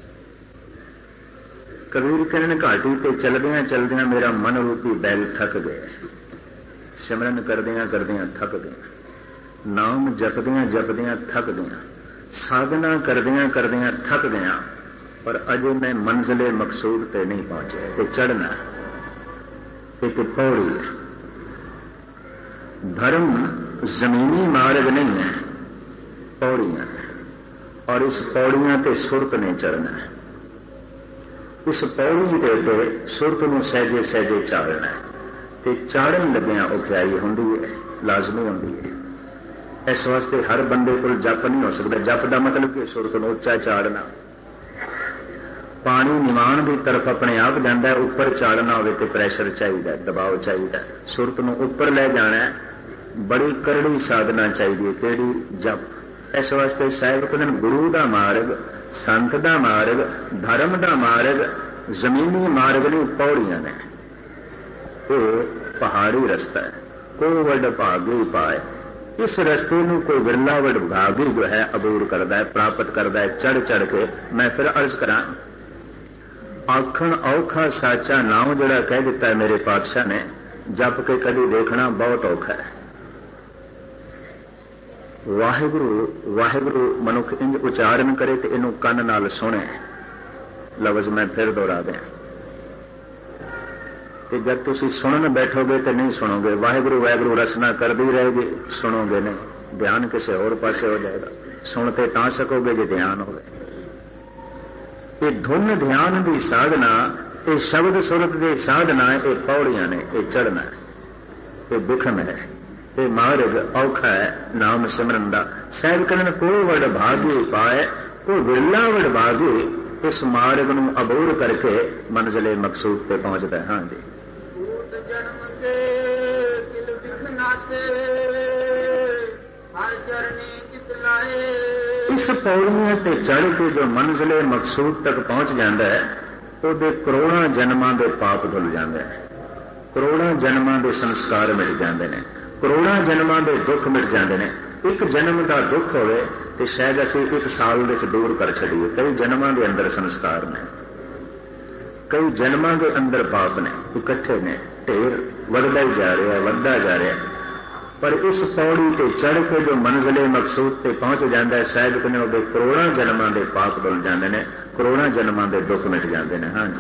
कबीर कहने घाटी ते चलदियां चलदियां मेरा मन रूपी बैल थक गया, सिमरन करदियां करदियां थक गया, नाम जपदियां जपदियां थक गया, साधना करदियां करदियां थक गया, पर अजे मैं मंजिले मकसूद ते नहीं पहुंचे। ते चढ़ना एक पौड़ी है। धर्म जमीनी मार्ग नहीं है, पौड़ियां है, और इस पौड़ियां ते सुरत ने चढ़ना है। इस पौड़ी दे ते सुरत नूं सहजे सहजे चाड़ना है। ते चाड़न लग्या औखियाई हुंदी है, लाजमी हुंदी है। इस वास्ते हर बंदे को जप नहीं हो सकता। जप का मतलब कि सुरत नूं उच्चा चाड़ना। पानी निवाण की तरफ अपने आप जाता है, उपर चाड़ना हो तो प्रैशर चाहिए, दबाव चाहिए। सुरत नूं उपर ले जाना है, बड़ी करड़ी साधना चाहिए। केड़ी? जप। इस वास्ते साहिब कहते गुरु का मार्ग, संत का मार्ग, धर्म का मार्ग जमीनी मार्ग नहीं, पौड़ियां ने। वो पहाड़ी रस्ता है। को वड भागी पाए, इस रस्ते में कोई बिरला वड भागी जो है अबूर करता है, प्राप्त करता है चढ़ चढ़ के। मैं फिर अर्ज करा, आखण औखा साचा नाम जोड़ा कह दिता है मेरे पातशाह ने, जप के कभी देखना बहुत औखा है। वाहिगुरु वाहिगुरु मनुख इंज उच्चारण करे तो इनू कन नाल सुने। लफ्ज मैं फिर दोहरा दें, कि जब तुसी सुनन बैठोगे तो नहीं सुनोगे। वाहिगुरु वाहिगुरु रसना करदी रहेगी, सुनोगे नहीं, ध्यान किसी और पासे हो जाएगा। सुनते ता सकोगे जो ध्यान होवे। ये धुन ध्यान की साधना, ये शब्द सुरत की साधना, ये पौड़ियां ने, ये चढ़ना है, ये बिखम है, ये मार्ग औखा है नाम सिमरन का। साहिब कहन को वड भागी पाए, को विरला वड भागी इस मार्ग नूं अबूर करके मंजिले मकसूद पे पहुंचता है। हाँ जी। जन्म के दिल बिखना से हर चरनी चितलाए। इस पौड़ियां ते चढ़ के जो मंजिले मकसूद तक पहुंच जाता है, ਉਹਦੇ ਕਰੋੜਾਂ ਜਨਮਾਂ ਦੇ ਪਾਪ ਧੁੱਲ ਜਾਂਦੇ ਨੇ, ਕਰੋੜਾਂ ਜਨਮਾਂ ਦੇ ਸੰਸਕਾਰ ਮਿਟ ਜਾਂਦੇ ਨੇ, ਕਰੋੜਾਂ ਜਨਮਾਂ ਦੇ ਦੁੱਖ ਮਿਟ ਜਾਂਦੇ ਨੇ। ਇੱਕ ਜਨਮ ਦਾ ਦੁੱਖ ਹੋਵੇ ਤੇ ਸ਼ਾਇਦ ਅਸੀਂ ਇੱਕ ਸਾਲ ਵਿੱਚ ਦੂਰ ਕਰ ਛੱਡੀਏ। ਕਈ ਜਨਮਾਂ ਦੇ ਅੰਦਰ ਸੰਸਕਾਰ ਨੇ, ਕਈ ਜਨਮਾਂ ਦੇ ਅੰਦਰ ਪਾਪ ਨੇ, ਇਕੱਠੇ ਨੇ, ਢੇਰ ਵੱਧਦਾ ਹੀ ਜਾ ਰਿਹਾ, ਵੱਧਦਾ ਜਾ ਰਿਹਾ। ਪਰ ਇਸ ਪੌੜੀ ਤੇ ਚੜ੍ਹ ਕੇ ਜੋ ਮੰਜ਼ਿਲੇ ਮਕਸੂਦ ਤੇ ਪਹੁੰਚ ਜਾਂਦਾ ਹੈ, ਸ਼ਾਇਦ ਕਿ ਉਹਦੇ ਕਰੋੜਾਂ ਜਨਮਾਂ ਦੇ ਪਾਪ ਧੁੱਲ ਜਾਂਦੇ ਨੇ, ਕਰੋੜਾਂ ਜਨਮਾਂ ਦੇ ਦੁੱਖ ਮਿਟ ਜਾਂਦੇ ਨੇ। ਹਾਂਜੀ।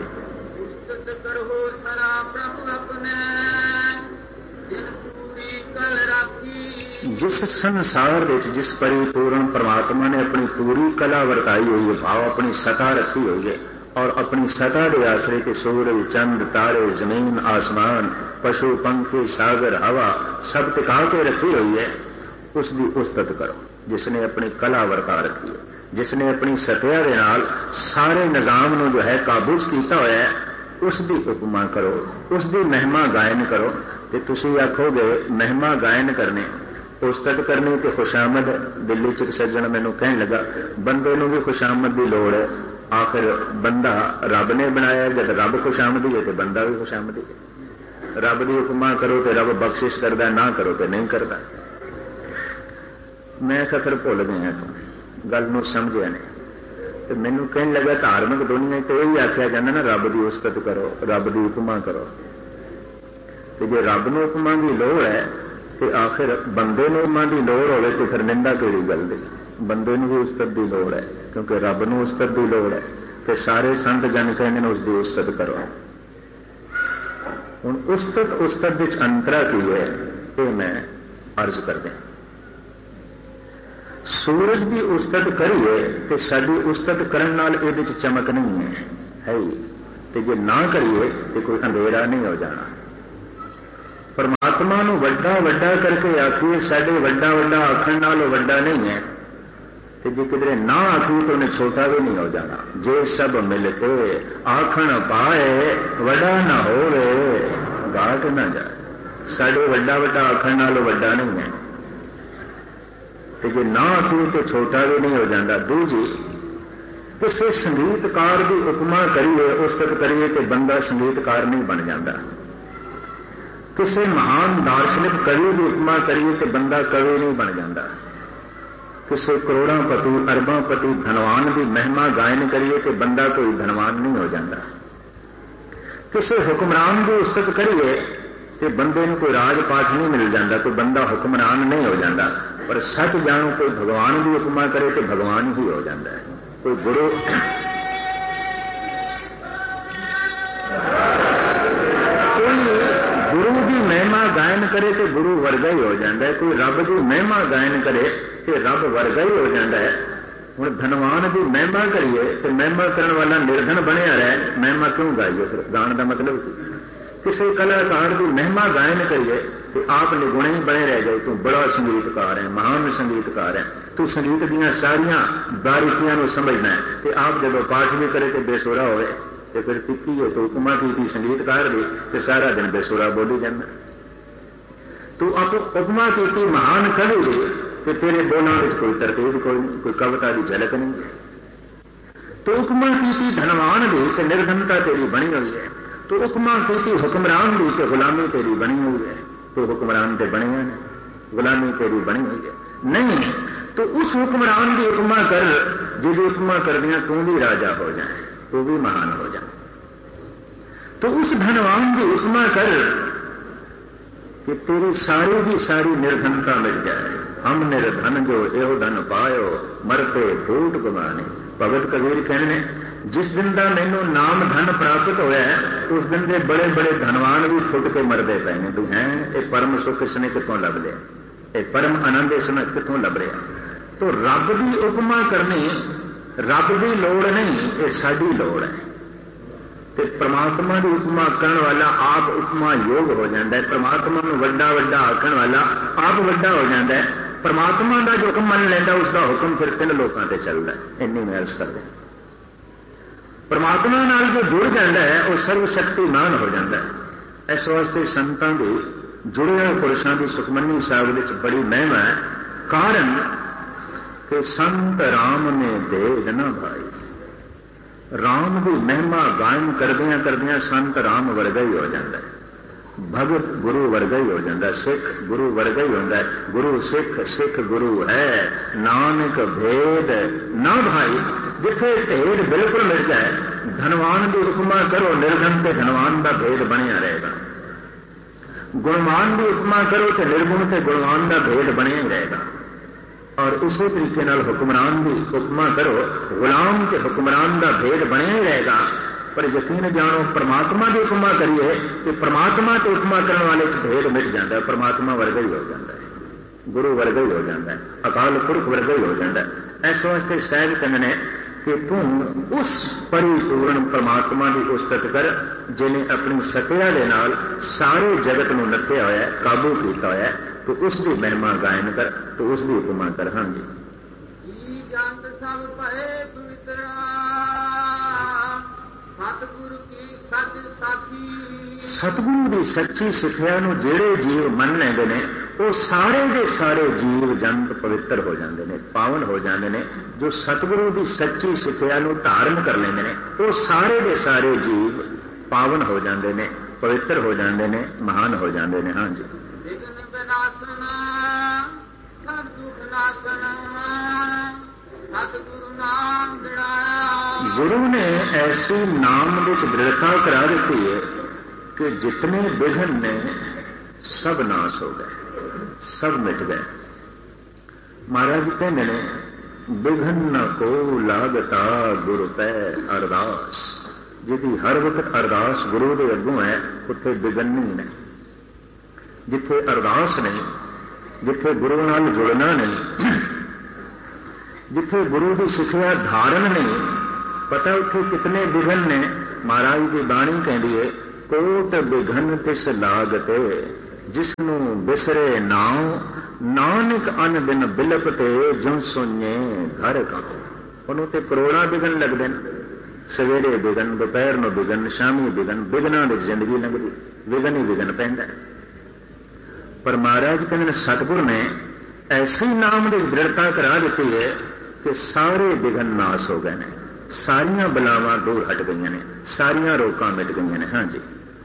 जिस संसार विच जिस परिपूर्ण परमात्मा ने अपनी पूरी कला वरताई हुई है, भाव अपनी सता रखी हुई है, और अपनी सता के आश्रय के सूरज चंद तारे जमीन आसमान पशु पंखी सागर हवा सब टिका के रखी हुई है, उसकी उस्तत करो। जिसने अपनी कला वरता रखी है, जिसने अपनी सत्या के नाल सारे निजाम नूं जो है काबू च कीता होया है, उसकी उपमा करो, उसकी महिमा गायन करो। तो तुसी आखोगे महिमा गायन करने, उस्तत करनी तो खुशामद। दिल्ली च सज्जन मैनू कहन लगा बंदे नूं भी खुशामद की लोड़ है। आखिर बंदा रब ने बनाया, जब रब खुशामदी है तो बंदा भी खुशामदी है। रब की उपमा करो तो रब बख्शिश करता, ना करो तो नहीं करता। मैं फिर भुल गया तो गल नूं समझिया नहीं। तो मैनू कहन लगा धार्मिक दुनिया तो यही आख्या जाता ना, रब की उस्तत करो, रब की उपमा करो। तो जो रब नूं उपमा की लोड़ है तो आखिर बंदे नूं उपमा की लोड़ होवे तो फिर निंदा किहड़ी गल दी। बंदे नूं भी उस्तत की लोड़ है, क्योंकि रब नूं उस्तत की लोड़ है। तो सारे संत जन कहते हैं उसकी उस्तत करो। हुण उस्तत उस्तत विच अंतरा की है, ये मैं अर्ज कर दें। सूरज की उस्तत करिए तो साड़ी उस्तत करन नाल इहदे च चमक नहीं है है ते जे ना करिए तो कोई अंधेरा नहीं हो जाना। परमात्मा नूं वड्डा वड्डा करके आखिए साडे वड्डा वड्डा आखण नालों वड्डा नहीं है ते जे किधरे ना आखिए तो उन्हें छोटा भी नहीं हो जाना। जे सब मिलके आखण पाए वड्डा ना होवे घाट ना जाए। साडे वड्डा वड्डा आखण नालों वड्डा नहीं है ते जे ना आखिए तो छोटा भी नहीं हो जाता। दूजी किसी संगीतकार की उपमा करिए उस्तत करिए तो बंदा संगीतकार नहीं बन जाता। किसी महान दार्शनिक कवि की उपमा करिए तो बंदा कवि नहीं बन जाता। किसी करोड़ांपति अरबांपति धनवान की महिमा गायन करिए तो बंदा कोई धनवान नहीं हो जाता। किसी हुक्मरान की उस्तत करिए तो बंदे को कोई राजपाठ नहीं मिल जाता, कोई बंदा हुक्मरान नहीं हो जाता। पर सच जानो कोई भगवान की उपमा करे तो भगवान ही हो जाता है। कोई गुरु कोई गुरु की महिमा गायन करे तो गुरु वर्गा ही हो जाता है। कोई रब की महिमा गायन करे तो रब वर्गा ही हो जाता है। हुण धनवान की महिमा करिए तो महिमा करने वाला निर्धन बनया रहे, महिमा क्यों गाइए? फिर गाण का मतलब की किसी कलाकार की महिमा गायन करिए तो आप निगुणे ही बने रह गए। तू बड़ा संगीतकार है, महान संगीतकार है, तू संगीत दियां सारियां बारीकियां को समझना है। तो आप जब पाठ भी करे तो बेसुरा होवे तो फिर टिक्की है तो उपमा की संगीतकार भी तो सारा दिन बेसुरा बोली जाना। तू आप उपमा की महान कवि भी तो तेरे बोलों में कोई तरतीब कोई नहीं, कोई कविता की झलक नहीं। तो उपमा की धनवान भी तो निर्धनता तेरी बनी हुई है। तो उपमा की हुक्मरान भी तो गुलामी तेरी बनी हुई है। तो हुक्मरान तो बने हैं, गुलामी तेरी बनी हुई है नहीं। तो उस हुक्मरान की उपमा कर जिस उपमा कर दिया तू भी राजा हो जाए, तू भी महान हो जाए। तो उस धनवान की उपमा कर कि तेरी सारी की सारी निर्धनता मिट जाए। हम निर्धन जो एहो धन पायो मरते फूट गवाने। भगत कबीर कहने जिस दिन का मैनू नाम धन प्राप्त होया है उस दिन के बड़े बड़े धनवान भी फुट के मरते पे ने। भी हैं ये परम सुख इसने कितों लभ लिया, ये परम आनंद इसने कितों लभ लिया। तो रब की उपमा करनी रब की लोड़ नहीं, ये साडी लोड़ है। तो परमात्मा की उपमा करने वाला आप उपमा योग हो जाता है। परमात्मा को वड्डा वड्डा आखण वाला आप वड्डा हो जाता है। परमात्मा का जो हुक्म मन लेंदा उसका हुक्म फिर तीन लोगों से चलता है। इन्नी मैं अर्ज करते परमात्मा नाल जो जुड़ जाता है वह सर्वशक्तिमान हो जाता है। इस वास्ते संतां की जुड़े हुए पुरुषों की सुखमनी साहिब विच बड़ी महिमा है। कारण कि संत राम ने भेद न भाई। राम की महिमा गायन करदियां करदियां संत राम वर्गा ही हो जाता है। भगत गुरु वर्गा ही हो जाता है। सिख गुरु वर्गा ही होता है। गुरु सिख सिख गुरु है नानक भेद न भाई। जिथे भेद बिल्कुल मिल जाए धनवान की उपमा करो निर्धन से धनवान का भेद बनया रहेगा। गुणवान की उपमा करो तो निर्गुण से गुणवान का भेद बनया ही रहेगा। और उसी तरीके नाल हुक्मरान की उपमा करो गुलाम के हुक्मरान का भेद बनया ही रहेगा। पर यकीन जानो परमात्मा की उपमा करिए तो परमात्मा की उपमा करने वाले भेद मिट जाता है। परमात्मा वर्गा ही हो जाता है, गुरु वर्गा ही हो जाता है, अकाल पुरख वर्गा ही हो जाता है। इस वास्ते सहज कहने कि तू उस परिपूर्ण परमात्मा की उस्तत कर जिन्हें अपनी सत्या के नाल सारे जगत को नथया होया है, काबू किया होया है। तो उसकी महिमा गायन कर, तो उसकी उपमा कर। हाँ जी जी जंत सब पहे पवित्र सतगुरु की सच साखी। सतगुरु की सच्ची सिक्ख्या नूं जेड़े जीव मन लेंदे ने वो सारे के सारे जीव जंत पवित्र हो जाते हैं, पावन हो जाते हैं। जो सतगुरु की सच्ची सिक्ख्या नूं धारण कर लेंदे ने वो सारे के सारे जीव पावन हो जाते हैं, पवित्र हो जाते हैं, महान हो जाते हैं। हाँ जी विघ्न विनाशन सब दुख नाशन सतगुरु नाम दृढ़ाया। गुरु ने ऐसी नाम विच दृढ़ता करा दी है कि जितने विघ्न ने सब नाश हो गए, सब मिट गए। महाराज कहते ने विघ्न को लागता गुरु पै अरदास। जिहदी हर वक्त अरदास गुरु के अगों है उत्थे विघ्न नहीं ने। जिथे अरदास नहीं, जिथे गुरु नाल जुड़ना नहीं, जिथे गुरु की सिक्ख्या धारण नहीं पता उत्थे कितने विघन ने। महाराज की बाणी कहती है कोट विघन तिस लागते जिसनू बिसरे नाव नानक अन दिन बिलपते जो सुने घर का। उन्होंने तो करोड़ा विघन लगते हैं। सवेरे विघन, दोपहर में विघन, शामी विघन, विघना की जिंदगी लगती, विघन ही विघन पैंदा। पर महाराज कहते सतगुर ने ऐसी नाम की दृढ़ता करा दी है कि सारे विघन नाश हो गए ने, सारिया बलावां दूर हट गई ने, सारिया रोकां मिट गई ने। हाँ जी,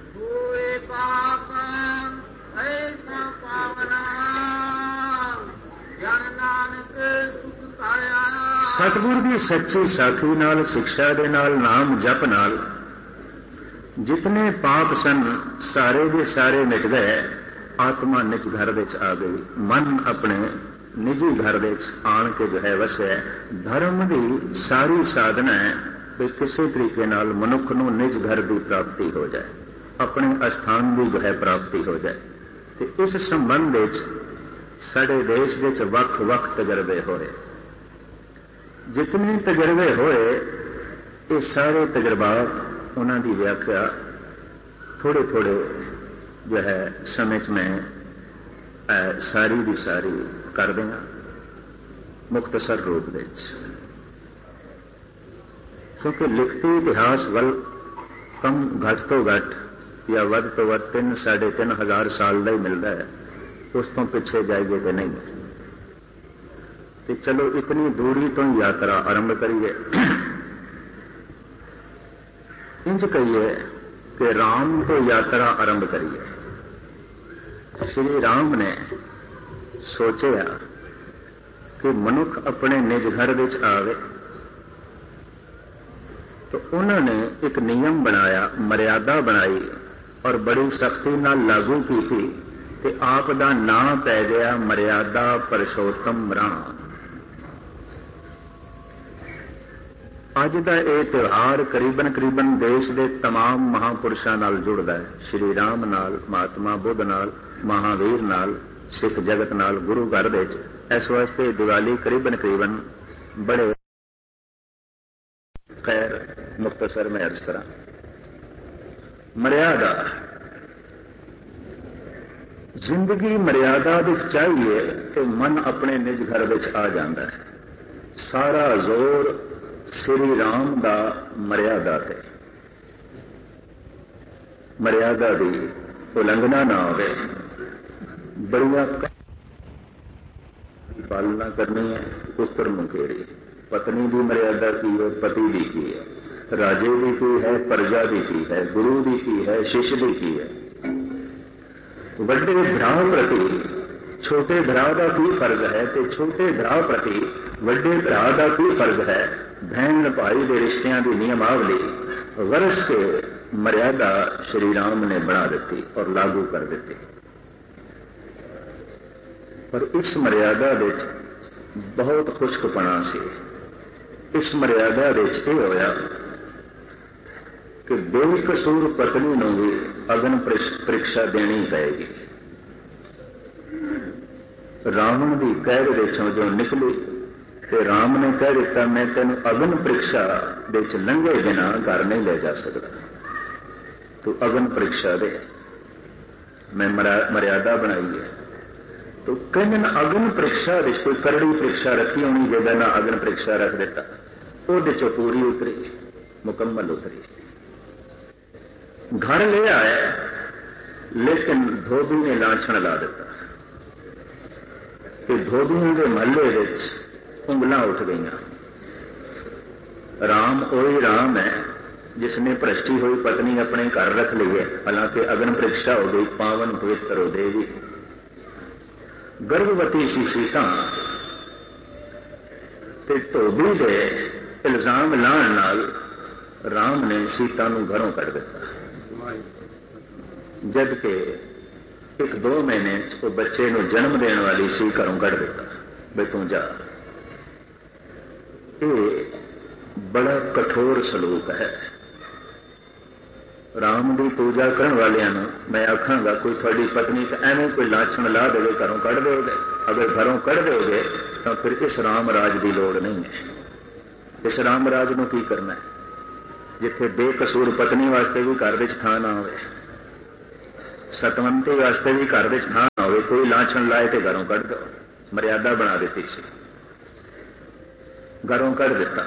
सतगुर की सच्ची साखी नाल, शिक्षा दे नाल, नाम जप नाल जितने पाप सन सारे के सारे मिट गए। आत्मा निज घर विच आ गई, मन अपने निजी घर विच आण के जो है वसया। धर्म की सारी साधना है कि किसी तरीके नाल मनुख नूं निज घर की प्राप्ति हो जाए, अपने स्थान की जो है प्राप्ति हो जाए। तो इस संबंध विच साडे देश विच वख वख तजर्बे होए। जितने तजर्बे होए ये सारे तजर्बात उन्हां दी व्याख्या थोड़े थोड़े जो है समय च मैं आ, सारी दी सारी कर देंगा मुख्तसर रूप विच, क्योंकि लिखती इतिहास वल कम घट तो घट या वध तो वध तीन साढ़े तीन हजार साल का ही मिलता है। उस तो पिछे जाइए तो नहीं। तो चलो इतनी दूरी तो यात्रा आरंभ करिए। इंज कहिए कि राम तो यात्रा आरंभ करिए। श्री राम ने सोचा कि मनुख अपने निज घर विच आवे, तो उन्होंने एक नियम बनाया, मर्यादा बनाई और बड़ी सख्ती नाल लागू की थी। ते आप दा नाम पै गया मर्यादा पुरुषोत्तम राम। अज का यह त्यौहार करीबन करीबन देश के तमाम महापुरुषों नाल जुड़ता है। श्री राम नाल, महात्मा बुद्ध नाल, महावीर नाल, सिख जगत नाल, गुरु घर विच। इस वास्ते दिवाली करीबन करीबन बड़े खैर मुख्तसर में अर्ज करा। मर्यादा जिंदगी मर्यादा विच चाहिए तो मन अपने निज घर विच आ जाता है। सारा जोर श्री राम दा मर्यादा ते, मर्यादा की उलंघना ना हो, बड़िया पालना करनी है। पुत्र मुकेड़ी पत्नी की मर्यादा की है, पति की की है, राजे की की है, प्रजा की की है, गुरु की की है, शिष्य की की है। वड्डे भरा प्रति छोटे भरा का की फर्ज है, तो छोटे भरा प्रति वड्डे भरा का की फर्ज है। बहन भाई के रिश्तियों की नियमावली वर्ष के मर्यादा श्री राम ने बना दी और लागू कर दी। पर इस मर्यादा विच बहुत खुशकपना सी। इस मर्यादा विच यह होया कि बेकसूर पत्नी नूं भी अग्न परीक्षा देनी पएगी। रावण की कैद विचों जो निकली ते राम ने कह दिता मैं तेन अग्न परीक्षा विच लंघे बिना घर नहीं ले जा सकता, तू अग्न परीक्षा दे। मैं मर्यादा बनाई है। तो कहीं अग्न परीक्षा विच कोई करड़ी परीक्षा रखी होनी, जगह ना अग्न परीक्षा रख दिता, उहदे चों पूरी उतरी, मुकम्मल उतरी। घर ले आया लेकिन धोबी ने लाछण ला दिता कि धोबियों के महल्ले विच उंगलां उठ गई। राम वही राम है जिसने भ्रष्टी हुई पत्नी अपने घर रख ली है, हालांकि अग्न परीक्षा हो गई, पावन पवित्र हो देवी। गर्भवती सी सीता ते धोबी दे इल्जाम लाण नाल राम ने सीता नूं घरों कढ़ दिता। जबकि एक दो महीने वो बच्चे नूं जन्म देने वाली सी घरों कढ़ दिता, बे तू जा। ये बड़ा कठोर सलूक है। राम की पूजा करने वालियां मैं आखांगा कोई थोड़ी पत्नी तो एवं कोई लाछन ला देवे घरों कढ़ दोगे, अगर घरों कढ़ दोगे तो फिर इस राम राज की लोड़ नहीं है। इस राम राज को की करना है जिथे बेकसूर पत्नी वास्ते भी घर विच थां ना होवे, सतवंती वास्ते भी घर विच थां ना होवे, कोई लाछन लाए तो घरों कढ़ दो। मर्यादा बना दी सी, घरों कढ़ दिता।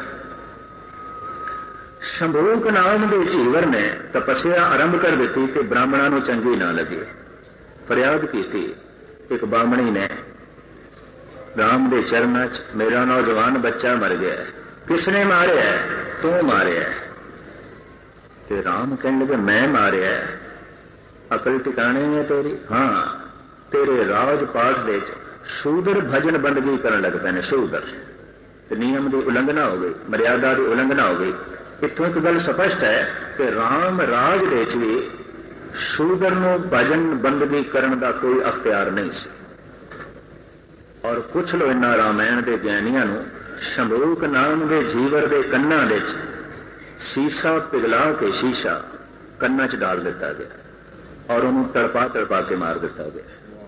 शंभूक नाम के जीवर ने तपस्या आरंभ कर दी कि ब्राह्मणों को चंगी ना लगी। फरियाद की थी एक बामणी ने राम के चरणों च, मेरा नौजवान बच्चा मर गया है, किसने मारे है? तू मारे है। ते राम कहने लगे मैं मारे है, अकल टिकाने है तेरी? हाँ, तेरे राजपाठ दे शूदर भजन बंदगी करन लग पे ने। शूदर नियम की उलंघना हो गई, मर्यादा की उलंघना हो गई। इतों एक गल स्पष्ट है कि राम राज दे भी शूदर को भजन बंदगी करने का कोई अख्तियार नहीं सी। और पुछ लो इन्ना रामायण के ज्ञानियों को, शंभूक नाम के जीवर के कन्ना दे शीशा पिघला के शीशा कन्ना च डाल दिता गया और उन्होंने तड़पा तड़पा के मार दिता गया।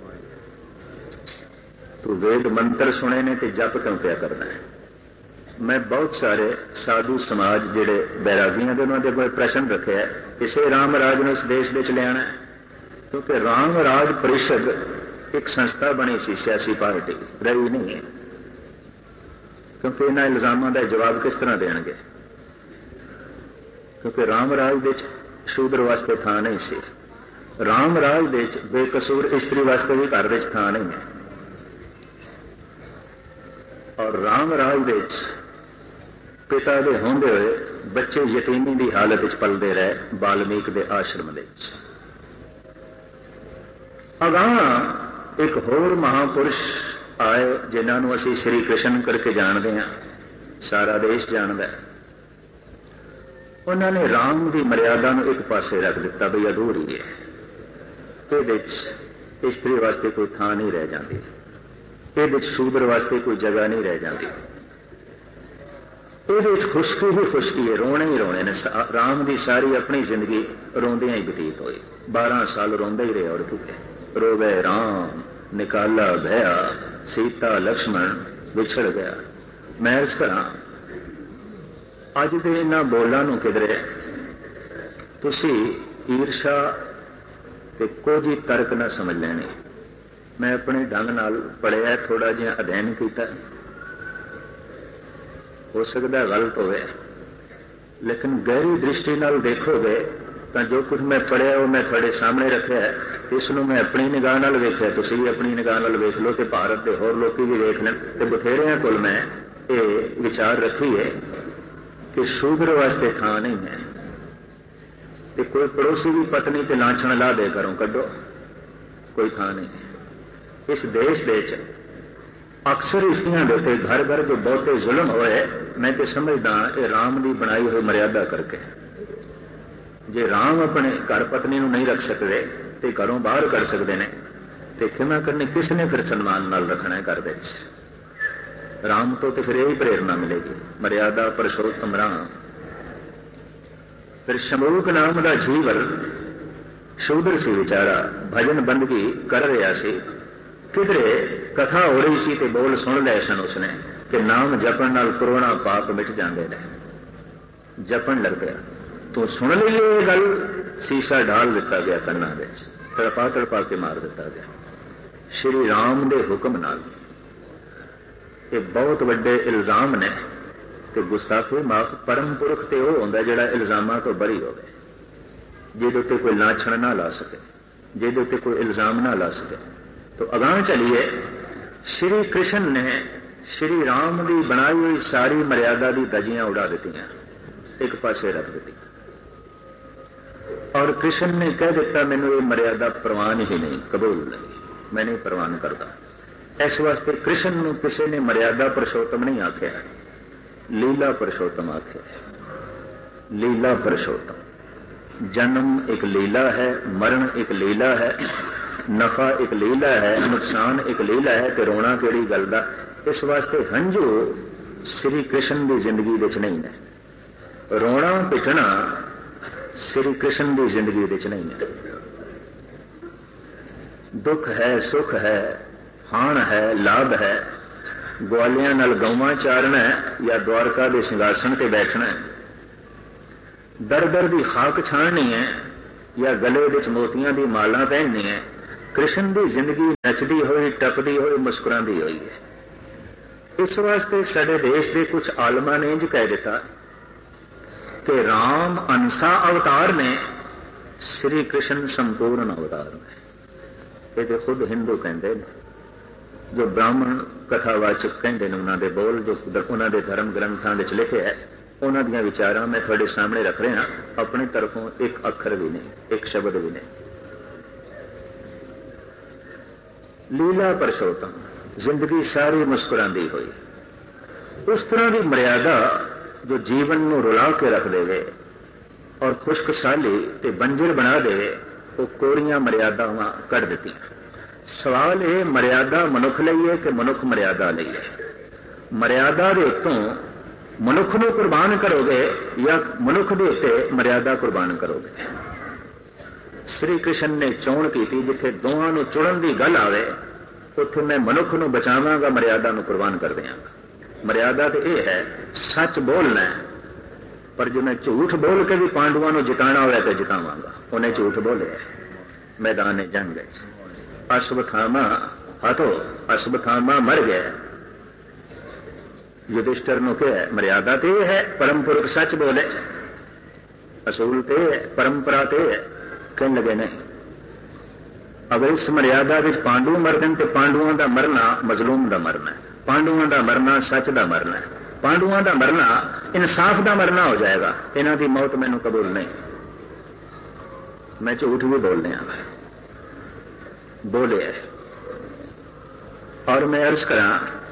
तू वेद मंत्र सुने ने तो जप क्यों क्या करना है? मैं बहुत सारे साधु समाज जिहड़े बैरागियां दे उन्हां दे कोई प्रश्न रखे है, इसे राम राज ने इस देश में लिया है क्योंकि राम राज परिषद एक संस्था बनी सी, सियासी पार्टी रही नहीं है। क्योंकि इन्हां इल्जामां दा जवाब किस तरह देणगे? क्योंकि राम राज दे शूद्र वास्ते थां नहीं सी, राम राज दे बेकसूर स्त्री वास्ते भी घर विच थां नहीं है। और राम राज दे पिता दे होंदे हुए बच्चे यतीमी की हालत विच पलते रहे वाल्मीकि के आश्रम दे। अगां एक होर महापुरुष आए जिन्होंने असीं श्री कृष्ण करके जानते हैं, सारा देश जानता है। उन्होंने राम की मर्यादा को एक पासे रख दिता, बई अधूरी है, ये स्त्री वास्ते कोई थां नहीं रह जाती, ये शूद्र वास्ते कोई जगह नहीं रह जाती, ये खुशकी ही खुशकी है, रोने ही रोने ने। राम की सारी अपनी जिंदगी रोंदियां ही बतीत हुई, बारह साल रोंदे ही रहे। और कितने रोवे राम निकाला भया, सीता लक्ष्मण विछड़ गया। मैं इस करा अज के इन्होंने बोलों किधरे तुसी ईर्षा ते कुछ ही तर्क ना समझ लेने। मैं अपने ढंग नाल पढ़िया, थोड़ा जिहा अध्ययन किया, हो सकता गलत होवे, लेकिन गहरी दृष्टि नाल देखोगे तो जो कुछ मैं पढ़िया वो मैं थोड़े सामने रखा है, इसनों मैं अपनी निगाह नाल वेखिया, तुसीं भी अपनी निगाह नाल वेख लो, तो भारत के होर लोग भी वेख लें। तो बथेरियां कोल मैं ये विचार रखी है कि शूद्र वास्ते थां नहीं है। ते कोई पड़ोसी भी पत्नी ते लाछन ला दे घरों कड्डो, कोई थां नहीं है। इस देश दे अक्सर स्त्रियों के उत्ते घर घर जो बहुते जुल्म होए, मैं तो समझदा ये राम की बनाई हुई मर्यादा करके। जे राम अपने घर पत्नी को नहीं रख सकते तो घरों बाहर कर सकते हैं, तो खिमा करनी किसने फिर सन्मान नाल रखना है घर विच? राम तो तो फिर यही प्रेरणा मिलेगी, मर्यादा पुरुषोत्तम राम। फिर शंभूक नाम का जीवर शूद्र सी बेचारा, भजन बंदगी कर रहा सी, किधरे कथा हो रही सी ते बोल सुन लए सन उसने कि नाम जपण नाल पुराना पाप मिट जाते ने। जपण लग गया, तो सुन ली ये गल, शीशा डाल दिता गया कन्ना दे, तड़पा तड़पा के मार दिता गया श्री राम दे हुक्म नाल। ये बहुत वड्डे इल्जाम ने ते गुस्ताखी माफ। परम पुरख ते वो होंदा जिहड़ा इल्जामां तो बरी होवे, जिहदे उत्ते कोई लाछन ना ला सके, जिहदे उत्ते कोई इल्जाम ना ला सके। तो अगां चलिए, श्री कृष्ण ने श्री राम की बनाई हुई सारी मर्यादा की दजियां उड़ा दी, एक पासे रख दी, और कृष्ण ने कह दिता मैनू ये मर्यादा प्रवान ही नहीं, कबूल नहीं, मैं नहीं प्रवान करता। इस वास्ते कृष्ण ने किसी ने मर्यादा पुरुषोत्तम नहीं आख्या, लीला पुरुषोत्तम आख्या। लीला पुरुषोत्तम, जन्म एक लीला है, मरण एक लीला है, नफा एक लीला है, नुकसान एक लीला है, तो रोना केड़ी गल दा? इस वास्ते हंझू श्री कृष्ण की जिंदगी विच नहीं है। रोना पिटना श्री कृष्ण की जिंदगी विच नहीं है। दुख है, सुख है, हाण है, लाभ है, ग्वालियां नाल गौवां चारना है या द्वारका के सिंघासन ते बैठना है, दर दर की खाक छाणनी है या गले विच मोतियां दी माला पहननी है। कृष्ण की जिंदगी नचदी हुई, टपदी हुई, मुस्कुराती हुई है। इस वास्ते साडे देश के कुछ आलमा ने इंज कह दिता कि राम अंसा अवतार ने, श्री कृष्ण संपूर्ण अवतार ने। ये खुद हिंदू कहते हैं, जो ब्राह्मण कथावाचक कहते हैं, उन्होंने बोल जो उन्होंने धर्म ग्रंथों में लिखे है, उन्होंने विचारां मैं थोड़े सामने रख रहा। अपनी तरफों एक अखर भी नहीं, एक शब्द भी नहीं। लीला परशोत्तम, जिंदगी सारी मुस्कुराती हुई, उस तरह की मर्यादा जो जीवन को रुला के रख देवे और खुश्क साली ते बंजर बना देवे, वो कोरियां मर्यादावां कढ़ दित्ती। सवाल ये मर्यादा मनुख लई है कि मनुख मर्यादा लई है? मर्यादा के उत्तों मनुख नूं कुर्बान करोगे या मनुख के उत्ते मर्यादा कुर्बान करोगे? श्री कृष्ण ने चोण की थी, जिथे दोहां नूं चुड़न की गल आवे उत्थे मैं मनुख नूं बचावांगा, मर्यादा नूं कुर्बान कर देंगा। मर्यादा तो यह है सच बोलना है, पर जो मैं झूठ बोल के भी पांडवों को जिताना हो तो जितावांगा। उन्हें झूठ बोले मैदान जंग अश्वत्थामा हतो, अश्वत्थामा मर गया। युधिष्ठिर ने क्या मर्यादा तो यह है, परम पुरख सच बोले, असूल तो है, परंपरा तो है। कहने लगे नहीं, अगर इस मर्यादा विच पांडु मरदन तो पांडवों का मरना मजलूम का मरना है, पांडवों का मरना सच का मरना है, पांडवों का मरना इंसाफ का मरना हो जाएगा। इन्हां दी मौत मैनूं कबूल नहीं। मैं झूठ भी बोल रहा बोले और मैं अर्ज करा,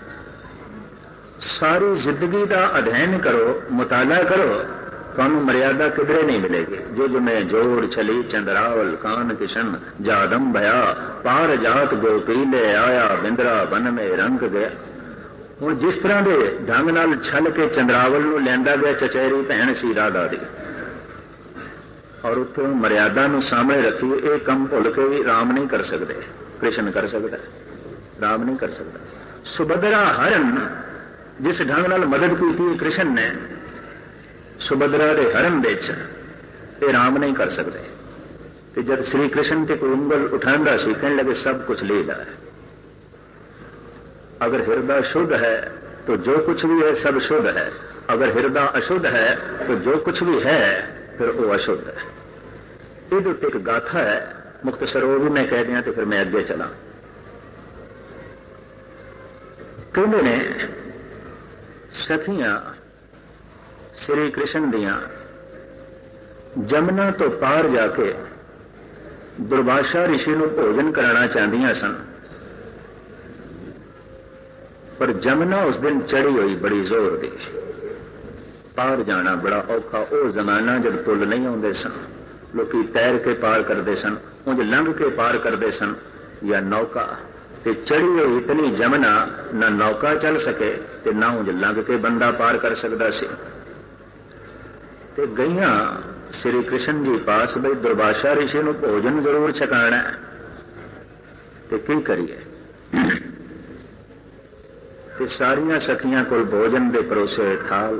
सारी जिंदगी का अध्ययन करो, मुताला करो, तुहानूं मर्यादा किधरे नहीं मिलेगी। जो जो मैं जोड़ छली चंद्रावल कान किशन जादम भया, पार जात गोपीले आया बिंदरा बन में रंग गया। हुण जिस तरह के ढंग नाल छल के चंद्रावल नूं लिआंदा गया, चचेरी भैण सी राधा दी, और उत्थों मर्यादा नूं सामने रखी। ये कम भुल के भी राम नहीं कर सकते, कृष्ण कर सकता, राम नहीं कर सकता। सुभद्रा हरण जिस ढंग नाल मदद की कृष्ण ने सुभद्रा के हरण विच, ये राम नहीं कर सकते। तो जब श्री कृष्ण ते कोई उंगल उठांदा सी, कहने लगे सब कुछ लीला है। अगर हृदय शुद्ध है तो जो कुछ भी है सब शुद्ध है, अगर हृदय अशुद्ध है तो जो कुछ भी है फिर वो अशुद्ध है। ये एक गाथा है, मुख्तसर वो भी मैं कह दिया तो फिर मैं अगे चला। कहते ने सखियां श्री कृष्ण दियां जमुना तो पार जाके दुर्वासा ऋषि को भोजन कराना चाहदियां सन, पर जमुना उस दिन चढ़ी हुई बड़ी जोर दी। पार जाना बड़ा औखा। वो जमाना जब पुल नहीं आते सन, लोग तैर के पार करते सन, उंज लंघ के पार करते सन या नौका। ते चढ़ी हुई इतनी जमुना, न नौका चल सके ते ना उंज लंघ के बंदा पार कर सकता सी। ते गईयां श्री कृष्ण जी पास, बई दुर्वासा ऋषि को भोजन जरूर छकाना है, ते की करिए? ते सारियां सखियां कोल भोजन दे परोसे थाल।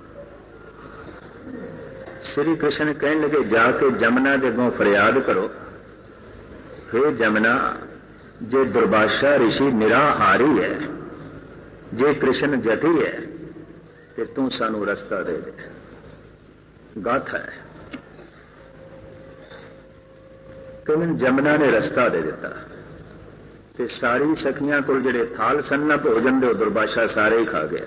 श्री कृष्ण कहने लगे जाके जमुना के अगों फरियाद करो, हे जमुना, जे दुर्वासा ऋषि निराहारी है, जे कृष्ण जति है, ते तू सानू रस्ता दे दे। गाथा है कि मैं जमुना ने रस्ता दे दिता, ते सारी सखियां को जिहड़े थाल सन ना भोजन दे दुर्वासा सारे ही खा गया।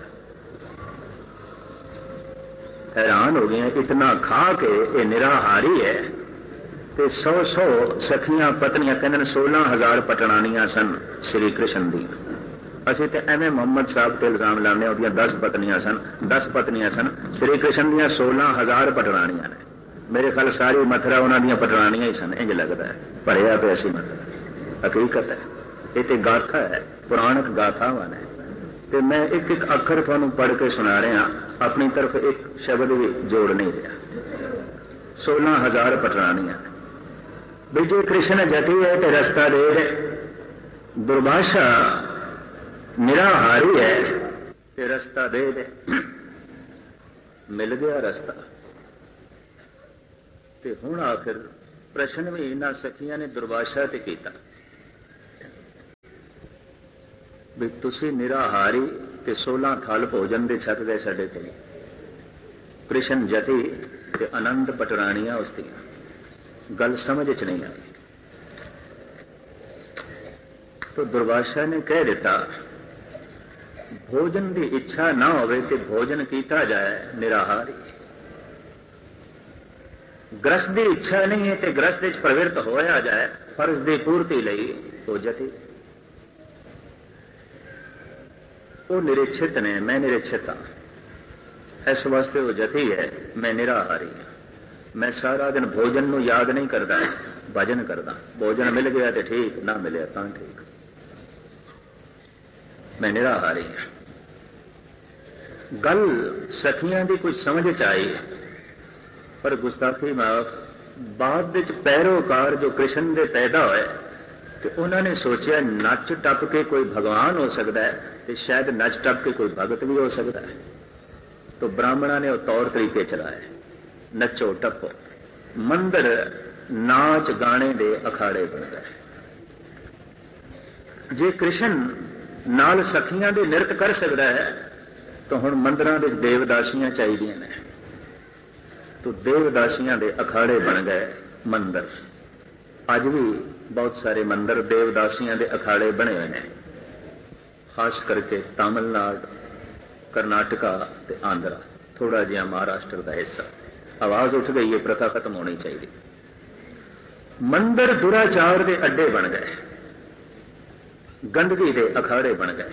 हैरान हो गए, इतना खा के ये निराहारी है। ते सौ सौ सखियां पत्नियां, कहने सोलह हजार पटरानियां सन श्री कृष्ण दी। असीं ते एवं मोहम्मद साहब ते इल्जाम लाने, उहदियां दस पत्नियां सन, दस पत्नियां सन। श्री कृष्ण दियां सोलह हजार पटरानियां ने। मेरे ख्याल सारी मथुरा उन्हां दियां पटरानियां ही सन, इंज लगता है, भरिया पे ऐसी मथुरा। हकीकत है, ये तो गाथा है, पुराणक गाथावां ने। ते मैं एक एक अखर तुहानूं पढ़ के सुना रहा, अपनी तरफ एक शब्द भी जोड़ नहीं रहा। सोलह हजार पटरानियां। विजय कृष्ण जति है तो रस्ता दे दे, दुर्भाषा निराहारी है ते रस्ता दे दे। मिल गया रस्ता। ते हुण आखिर प्रश्न भी इन्हां सखियां ने दुर्भाषा ते कीता भी तुसी निराहारी ते सोलह थल भोजन दे छक गए साडे कोल, कृष्ण जति ते आनंद पटरानियां उसदियां। गल समझ च नहीं आई तो दुर्भाषा ने कह दिता भोजन की इच्छा ना होवे ते भोजन कीता जाए निराहारी, ग्रस्त की इच्छा नहीं है तो ग्रस्त विच प्रवृत्त होया जाए फर्ज की पूर्ति लई तो जति। वो निरीक्षित ने, मैं निरीक्षित हाँ, इस वास्ते वो जति है, मैं निराहारी हाँ। मैं सारा दिन भोजन नूं याद नहीं करता, भजन करता। भोजन मिल गया तो ठीक, ना मिले तो ठीक, मैं निराहारी हाँ। गल सखियां की कुछ समझ च आई पर गुस्ताखी माफ। बाद विच पैरोकार जो कृष्ण दे पैदा होए तो उन्होंने सोचा नच टप के कोई भगवान हो सकता है तो शायद नच टप के कोई भगत भी हो सकता है। तो ब्राह्मणों ने वो तौर तरीके चलाए, नचो टपो। मंदिर नाच गाने दे अखाड़े बन गए। जे कृष्ण नाल सखियां दे नृत्य कर सकता है तो हुण मंदिरां दे देवदासियां चाहिदियां ने। तो देवदासियां दे अखाड़े बन गए मंदिर। अज भी बहुत सारे मंदिर देवदासियां दे अखाड़े बने हुए हैं, खास करके तमिलनाडु, कर्नाटका ते आंध्रा, थोड़ा जिहा महाराष्ट्र का हिस्सा। आवाज उठ गई है, प्रथा खत्म होनी चाहिए। मंदिर दुराचार के अड्डे बन गए, गंदगी के अखाड़े बन गए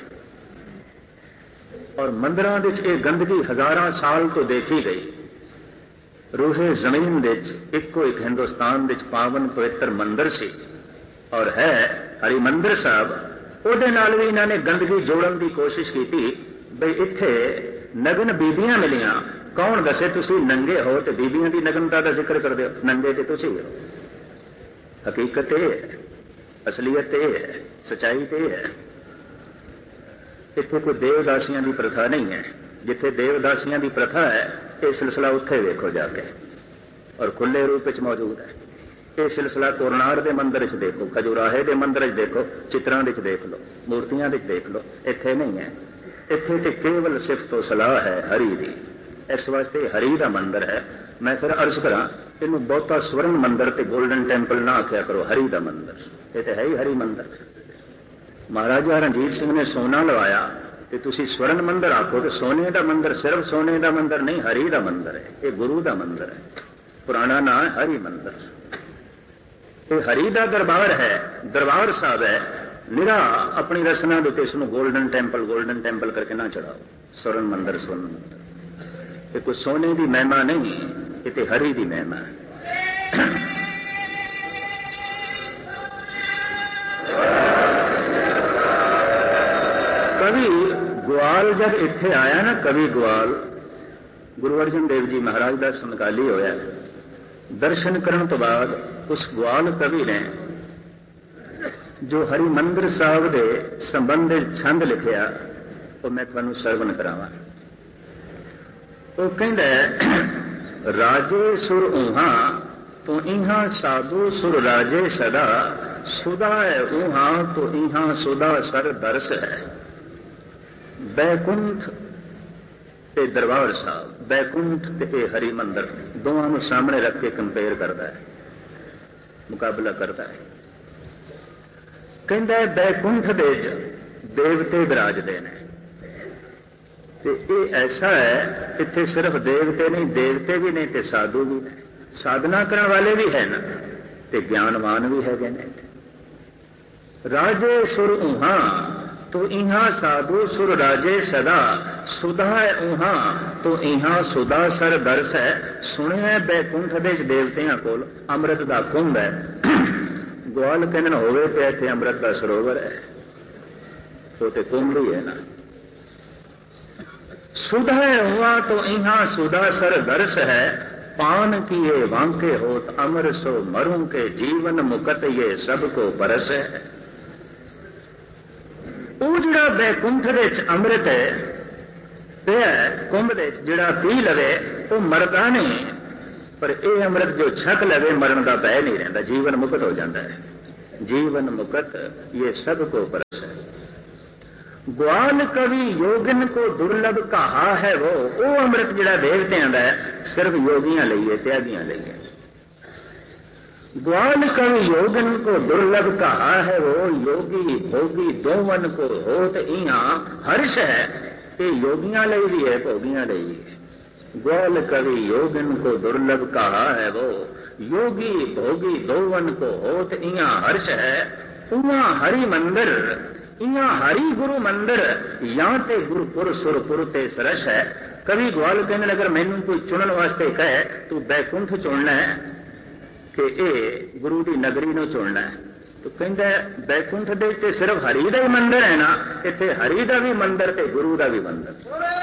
और मंदिरां विच ये गंदगी हजारां साल तो देखी गई। रूहे जमीन विच इक्को एक हिंदुस्तान विच पावन पवित्र मंदिर सी और है हरि मंदिर साहब। उहदे नाल भी इन्हां ने गंदगी जोड़न की कोशिश की बई इत्थे नगन बीबियां मिलियां। कौन दसे तुसी नंगे हो तो बीबियां की नगनता का जिक्र कर दो, नंगे तो तुसी हो। हकीकत यह है, असलियत यह है, सच्चाई तो यह है। इत्थे कोई देवदासियां की प्रथा नहीं है। जिथे देवदासियां की प्रथा है यह सिलसिला उत्थे देखो जाके और खुले रूप में मौजूद है। यह सिलसिला कोरनार के मंदिर च देखो, खजुराहे के मंदिर च देखो, चित्रां विच देख लो, मूर्तियां विच देख लो। इत्थे नहीं है। इत्थे तो केवल सिर्फ तो सलाह है हरि की। इस वास्ते हरि का मंदिर है। मैं फिर अर्ज करा इनू बहुता स्वर्ण मंदिर ते गोल्डन टैंपल ना आख्या करो, हरि का मंदिर। ये तो है ही हरि मंदिर। महाराजा रणजीत सिंह ने सोना लवाया तो तुसी स्वर्ण मंदिर आखो तो सोने का मंदिर सिर्फ सोने का मंदिर नहीं, हरि का मंदिर है। ये गुरु का मंदिर है, पुराना नाम है हरि मंदिर। ये हरि का दरबार है, दरबार साहब है। निरा अपनी रचना के इसमें गोल्डन टेंपल गोल्डन टेंपल करके ना चढ़ाओ। स्वर्ण मंदिर स्वर्ण मंदिर, ये कोई सोने की महिमा नहीं, ये तो हरि की महिमा है। कवि ग्वाल जब इत्थे आया ना, कवि ग्वाल गुरु अर्जन देव जी महाराज का समकाली होया। दर्शन करने तो बाद उस ग्वाल कवि ने जो हरि मंदिर साहब के संबंध छंद लिखिया वो मैं तुहानू सरवण करावां। वो कहंदा है राजे सुर ऊहा तो इहा साधु सुर राजे सदा, सुदा है ऊहा तो इहा सुदा सर दरस है। बैकुंठ ते दरबार साहब, बैकुंठ ते हरि मंदिर दोनों को सामने रख के कंपेयर करता है, मुकाबला करता है। कहता है बैकुंठ दे देवते विराजते हैं ते ये ऐसा है इत्थे सिर्फ देवते नहीं, देवते भी नहीं ते साधु भी नहीं, साधना करने वाले भी है ना ते ज्ञानवान भी है। राजे सुर ऊहा तो इहा साधु सुर राजे सदा, सुधा ऊहा तो इहा सुधा सर दरस है। सुने बैकुंठ दे देवतियां कोल अमृत का कुंभ है। ग्वाल कहन होवे तो इत्थे अमृत का सरोवर है, तो ते कुंभ ही है ना। सुधा हुआ तो इहा सुधा सर दरस है। पान किए वांके होत अमर सो मरूं के जीवन मुकत ये सबको बरस है। ਉਹ ਜਿਹੜਾ ਬੈਕੁੰਠ ਦੇ ਵਿੱਚ ਅੰਮ੍ਰਿਤ ਪਿਆ ਕੁੰਭ ਦੇ ਵਿੱਚ ਜਿਹੜਾ ਪੀ ਲਵੇ ਉਹ ਮਰਦਾ ਨਹੀਂ, ਪਰ ਇਹ ਅੰਮ੍ਰਿਤ ਜੋ ਛਕ ਲਵੇ ਮਰਨ ਦਾ ਭੈ ਨਹੀਂ ਰਹਿੰਦਾ, ਜੀਵਨ ਮੁਕਤ ਹੋ ਜਾਂਦਾ ਹੈ। ਜੀਵਨ ਮੁਕਤ ਇਹ ਸਭ ਕੋ ਬਰਸ ਹੈ। ग्वाल कवि योगिन को दुर्लभ कहा है वो ਉਹ ਅੰਮ੍ਰਿਤ ਜਿਹੜਾ ਦੇਵਤਿਆਂ ਦਾ ਸਿਰਫ ਯੋਗੀਆਂ ਲਈ ਹੈ, ਤਿਆਗੀਆਂ ਲਈ ਹੈ। ग्वाल कवि योगन को दुर्लभ कहा है वो योगी भोगी दोवन को होत इया हर्ष है। ये योगियां ਲਈ भी है, भोगियां ਲਈ भी है। ग्वाल कवि योगन को दुर्लभ कहा है वो योगी भोगी दोवन को होत इया हर्ष है। उमा हरि मंदिर इया हरि गुरु मंदिर या ते गुरुपुर सुरपुर ते सरस है। कवि ग्वाल कहने अगर मैनू कोई चुनन वास्ते कहे तू बैकुंठ चुनना है कि ਇਹ ਗੁਰੂ ਦੀ ਨਗਰੀ ਨੂੰ ਚੁਣਨਾ ਹੈ, ਤਾਂ ਕਹਿੰਦਾ ਬੈਕੁੰਠ ਦੇ ਤੇ ਸਿਰਫ ਹਰੀ ਦਾ ਹੀ ਮੰਦਰ ਹੈ ਨਾ, ਇੱਥੇ ਹਰੀ ਦਾ ਵੀ ਮੰਦਰ ਤੇ ਗੁਰੂ ਦਾ ਵੀ ਮੰਦਰ।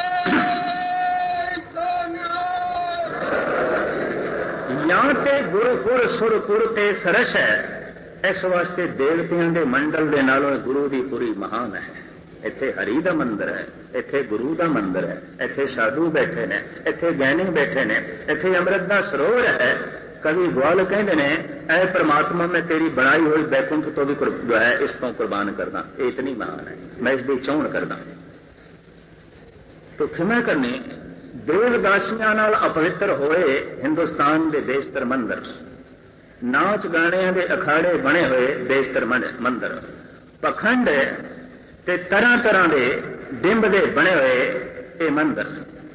ਜਾਂ ਤੇ ਗੁਰਪੁਰ ਸੁਰਪੁਰ ਤੇ ਸਰਸ ਹੈ। ਇਸ ਵਾਸਤੇ ਦੇਵਤਿਆਂ ਦੇ ਮੰਡਲ ਦੇ ਨਾਲੋਂ ਗੁਰੂ ਦੀ ਪੁਰੀ ਮਹਾਨ ਹੈ। ਇੱਥੇ ਹਰੀ ਦਾ ਮੰਦਰ ਹੈ, ਇੱਥੇ ਗੁਰੂ ਦਾ ਮੰਦਰ ਹੈ, ਇੱਥੇ ਸਾਧੂ ਬੈਠੇ ਨੇ, ਇੱਥੇ ਗਿਆਨੀ ਬੈਠੇ ਨੇ, ਇੱਥੇ ਅੰਮ੍ਰਿਤ ਦਾ ਸਰੋਵਰ ਹੈ। कवि ग्वाल कहते ने ऐ परमात्मा मैं तेरी बनाई हुई बैकुंठ तो भी जो है इस तो कुर्बान करना, ये इतनी महान है, मैं इसकी चोण करना। तो खिमा करनी देवदासियां नाल अपवित्र होए हिंदुस्तान के बेशतर मंदिर, नाच गाणियां दे अखाड़े बने हुए बेशतर मंदिर, पखंड ते तरह तरह के बिंब दे बने हुए ये मंदिर।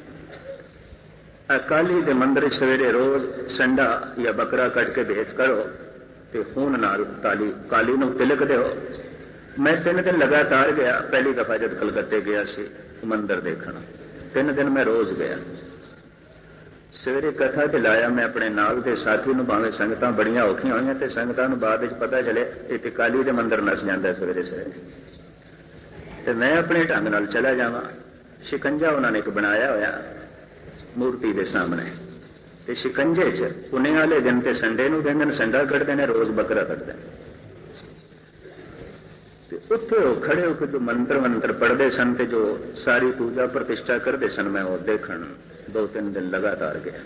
अकाली दे मंदिर सवेरे रोज संडा या बकरा कट के भेज करो ते खून नाल काली काली नूं तिलक दो। मैं तीन दिन लगातार गया, पहली दफा जब कलकत्ते गया सी मंदिर देखना, तीन दिन मैं रोज गया। सवेरे कथा ते लाया मैं अपने नाल दे साथी नूं, भावें संगतां बड़ियां औखियां होईयां ते संगतां नूं बाद विच पता चले इत्थे काली दे मंदिर नस जांदा सवेरे सवेरे, ते मैं अपने ढंग नाल चला जावां। शिकंजा उन्हां ने एक बनाया होया मूर्ति के सामने, ते शिकंजे च पुणे वाले दिन ते संडे नूं कहंदे संडा कटदे ने, रोज बकरा कटदे ते उत्थे खड़े होकर जो मंत्र मंत्र पढ़ते सन ते जो सारी पूजा प्रतिष्ठा करते सन, मैं वो देखण दो तीन दिन लगातार गया।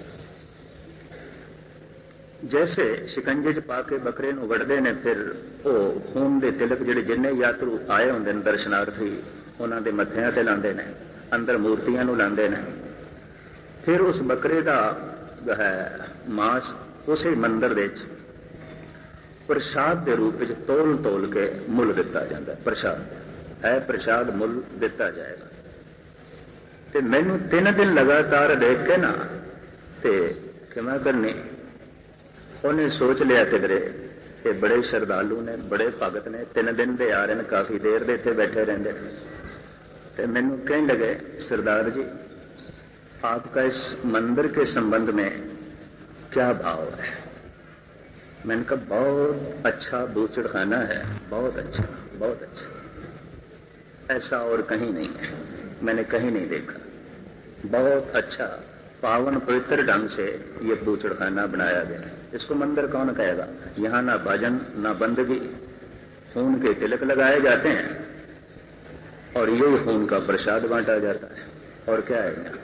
जैसे शिकंजे च पा के बकरे नूं वड़दे ने, फिर वो खून दे तिलक जिहड़े जिन्ने यात्रु आए हुंदे ने दर्शनार्थी उन्हां दे मत्थिआं ते लांदे ने, अंदर मूर्तियां नूं लांदे ने। फिर उस बकरे का जो है मांस उसे मंदिर दे प्रसाद के रूप में तोल तोल के मुल दिता जाता है। प्रसाद है, प्रसाद मुल दिता जाएगा। ते मैनू तीन दिन लगातार देख के ना ते क्षमा करनी, उन्हें सोच लिया किधरे ये बड़े श्रद्धालु ने, बड़े भगत ने, तीन दिन दे आ रहे हैं, काफी देर दे इत्थे बैठे रहंदे। ते मैनू कहने लगे सरदार जी आपका इस मंदिर के संबंध में क्या भाव है? मैंने कहा बहुत अच्छा बूचड़खाना है, बहुत अच्छा, बहुत अच्छा, ऐसा और कहीं नहीं है, मैंने कहीं नहीं देखा। बहुत अच्छा पावन पवित्र ढंग से ये बूचड़खाना बनाया गया है। इसको मंदिर कौन कहेगा? यहाँ ना भजन ना बंदगी, खून के तिलक लगाए जाते हैं और यही खून का प्रसाद बांटा जाता है। और क्या है यहाँ?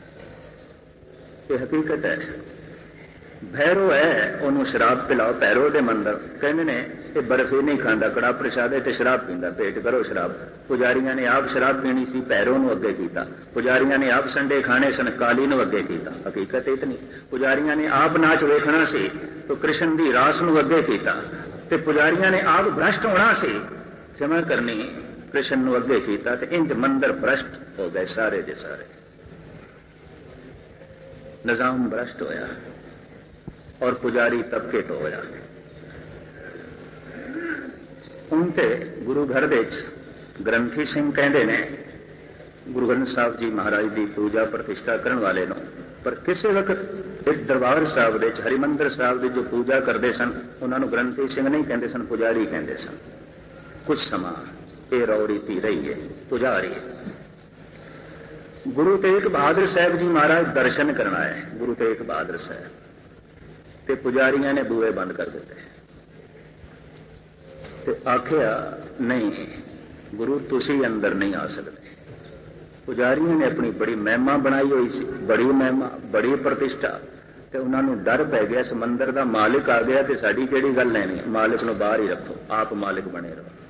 ये हकीकत है। भैरो है उन्होंने शराब पिलाओ, भैरो दे मंदिर कहने ने ये बर्फी नहीं खाता, कड़ा प्रसाद है शराब पींदा, पेट करो शराब। पुजारियां ने आप शराब पीनी सी, भैरो नूं अगे कीता। पुजारियां ने आप संडे खाने सन, काली नूं अगे कीता। हकीकत इतनी, पुजारियां ने आप नाच वेखना सी तो कृष्ण दी रास नूं अगे कीता, ते पुजारियां ने आप भ्रष्ट होना सी, क्षमा करनी, कृष्ण नूं अगे कीता, ते इंज मंदिर भ्रष्ट हो गए सारे दे सारे। निजाम भ्रष्ट होया और पुजारी तबके तो होया। उनते गुरु घर दे ग्रंथी सिंह कहते ने गुरु ग्रंथ साहब जी महाराज की पूजा प्रतिष्ठा करने वाले नो, पर किसी वक्त एक दरबार साहब दे हरिमंदिर साहब की जो पूजा करते सन उन्होंने ग्रंथी सिंह नहीं कहते सन, पुजारी कहते सन। कुछ समा ये रौड़ी ती रही है पुजारी। ਗੁਰੂ ਤੇਗ ਬਹਾਦਰ ਸਾਹਿਬ ਜੀ ਮਹਾਰਾਜ ਦਰਸ਼ਨ ਕਰਨ ਆਏ। ਗੁਰੂ ਤੇਗ ਬਹਾਦਰ ਸਾਹਿਬ ਤੇ ਪੁਜਾਰੀਆਂ ਨੇ ਬੂਹੇ ਬੰਦ ਕਰ ਦਿੱਤੇ ਤੇ ਆਖਿਆ ਨਹੀਂ ਗੁਰੂ ਤੁਸੀਂ ਅੰਦਰ ਨਹੀਂ ਆ ਸਕਦੇ। ਪੁਜਾਰੀਆਂ ਨੇ ਆਪਣੀ ਬੜੀ ਮਹਿਮਾ ਬਣਾਈ ਹੋਈ ਸੀ, ਬੜੀ ਮਹਿਮਾ, ਬੜੀ ਪ੍ਰਤਿਸ਼ਠਾ, ਤੇ ਉਹਨਾਂ ਨੂੰ ਡਰ ਪੈ ਗਿਆ ਸਮੁੰਦਰ ਦਾ ਮਾਲਿਕ ਆ ਗਿਆ ਤੇ ਸਾਡੀ ਕਿਹੜੀ ਗੱਲ ਲੈਣੀ, ਮਾਲਿਕ ਨੂੰ ਬਾਹਰ ਹੀ ਰੱਖੋ, ਆਪ ਮਾਲਿਕ ਬਣੇ ਰਹੋ।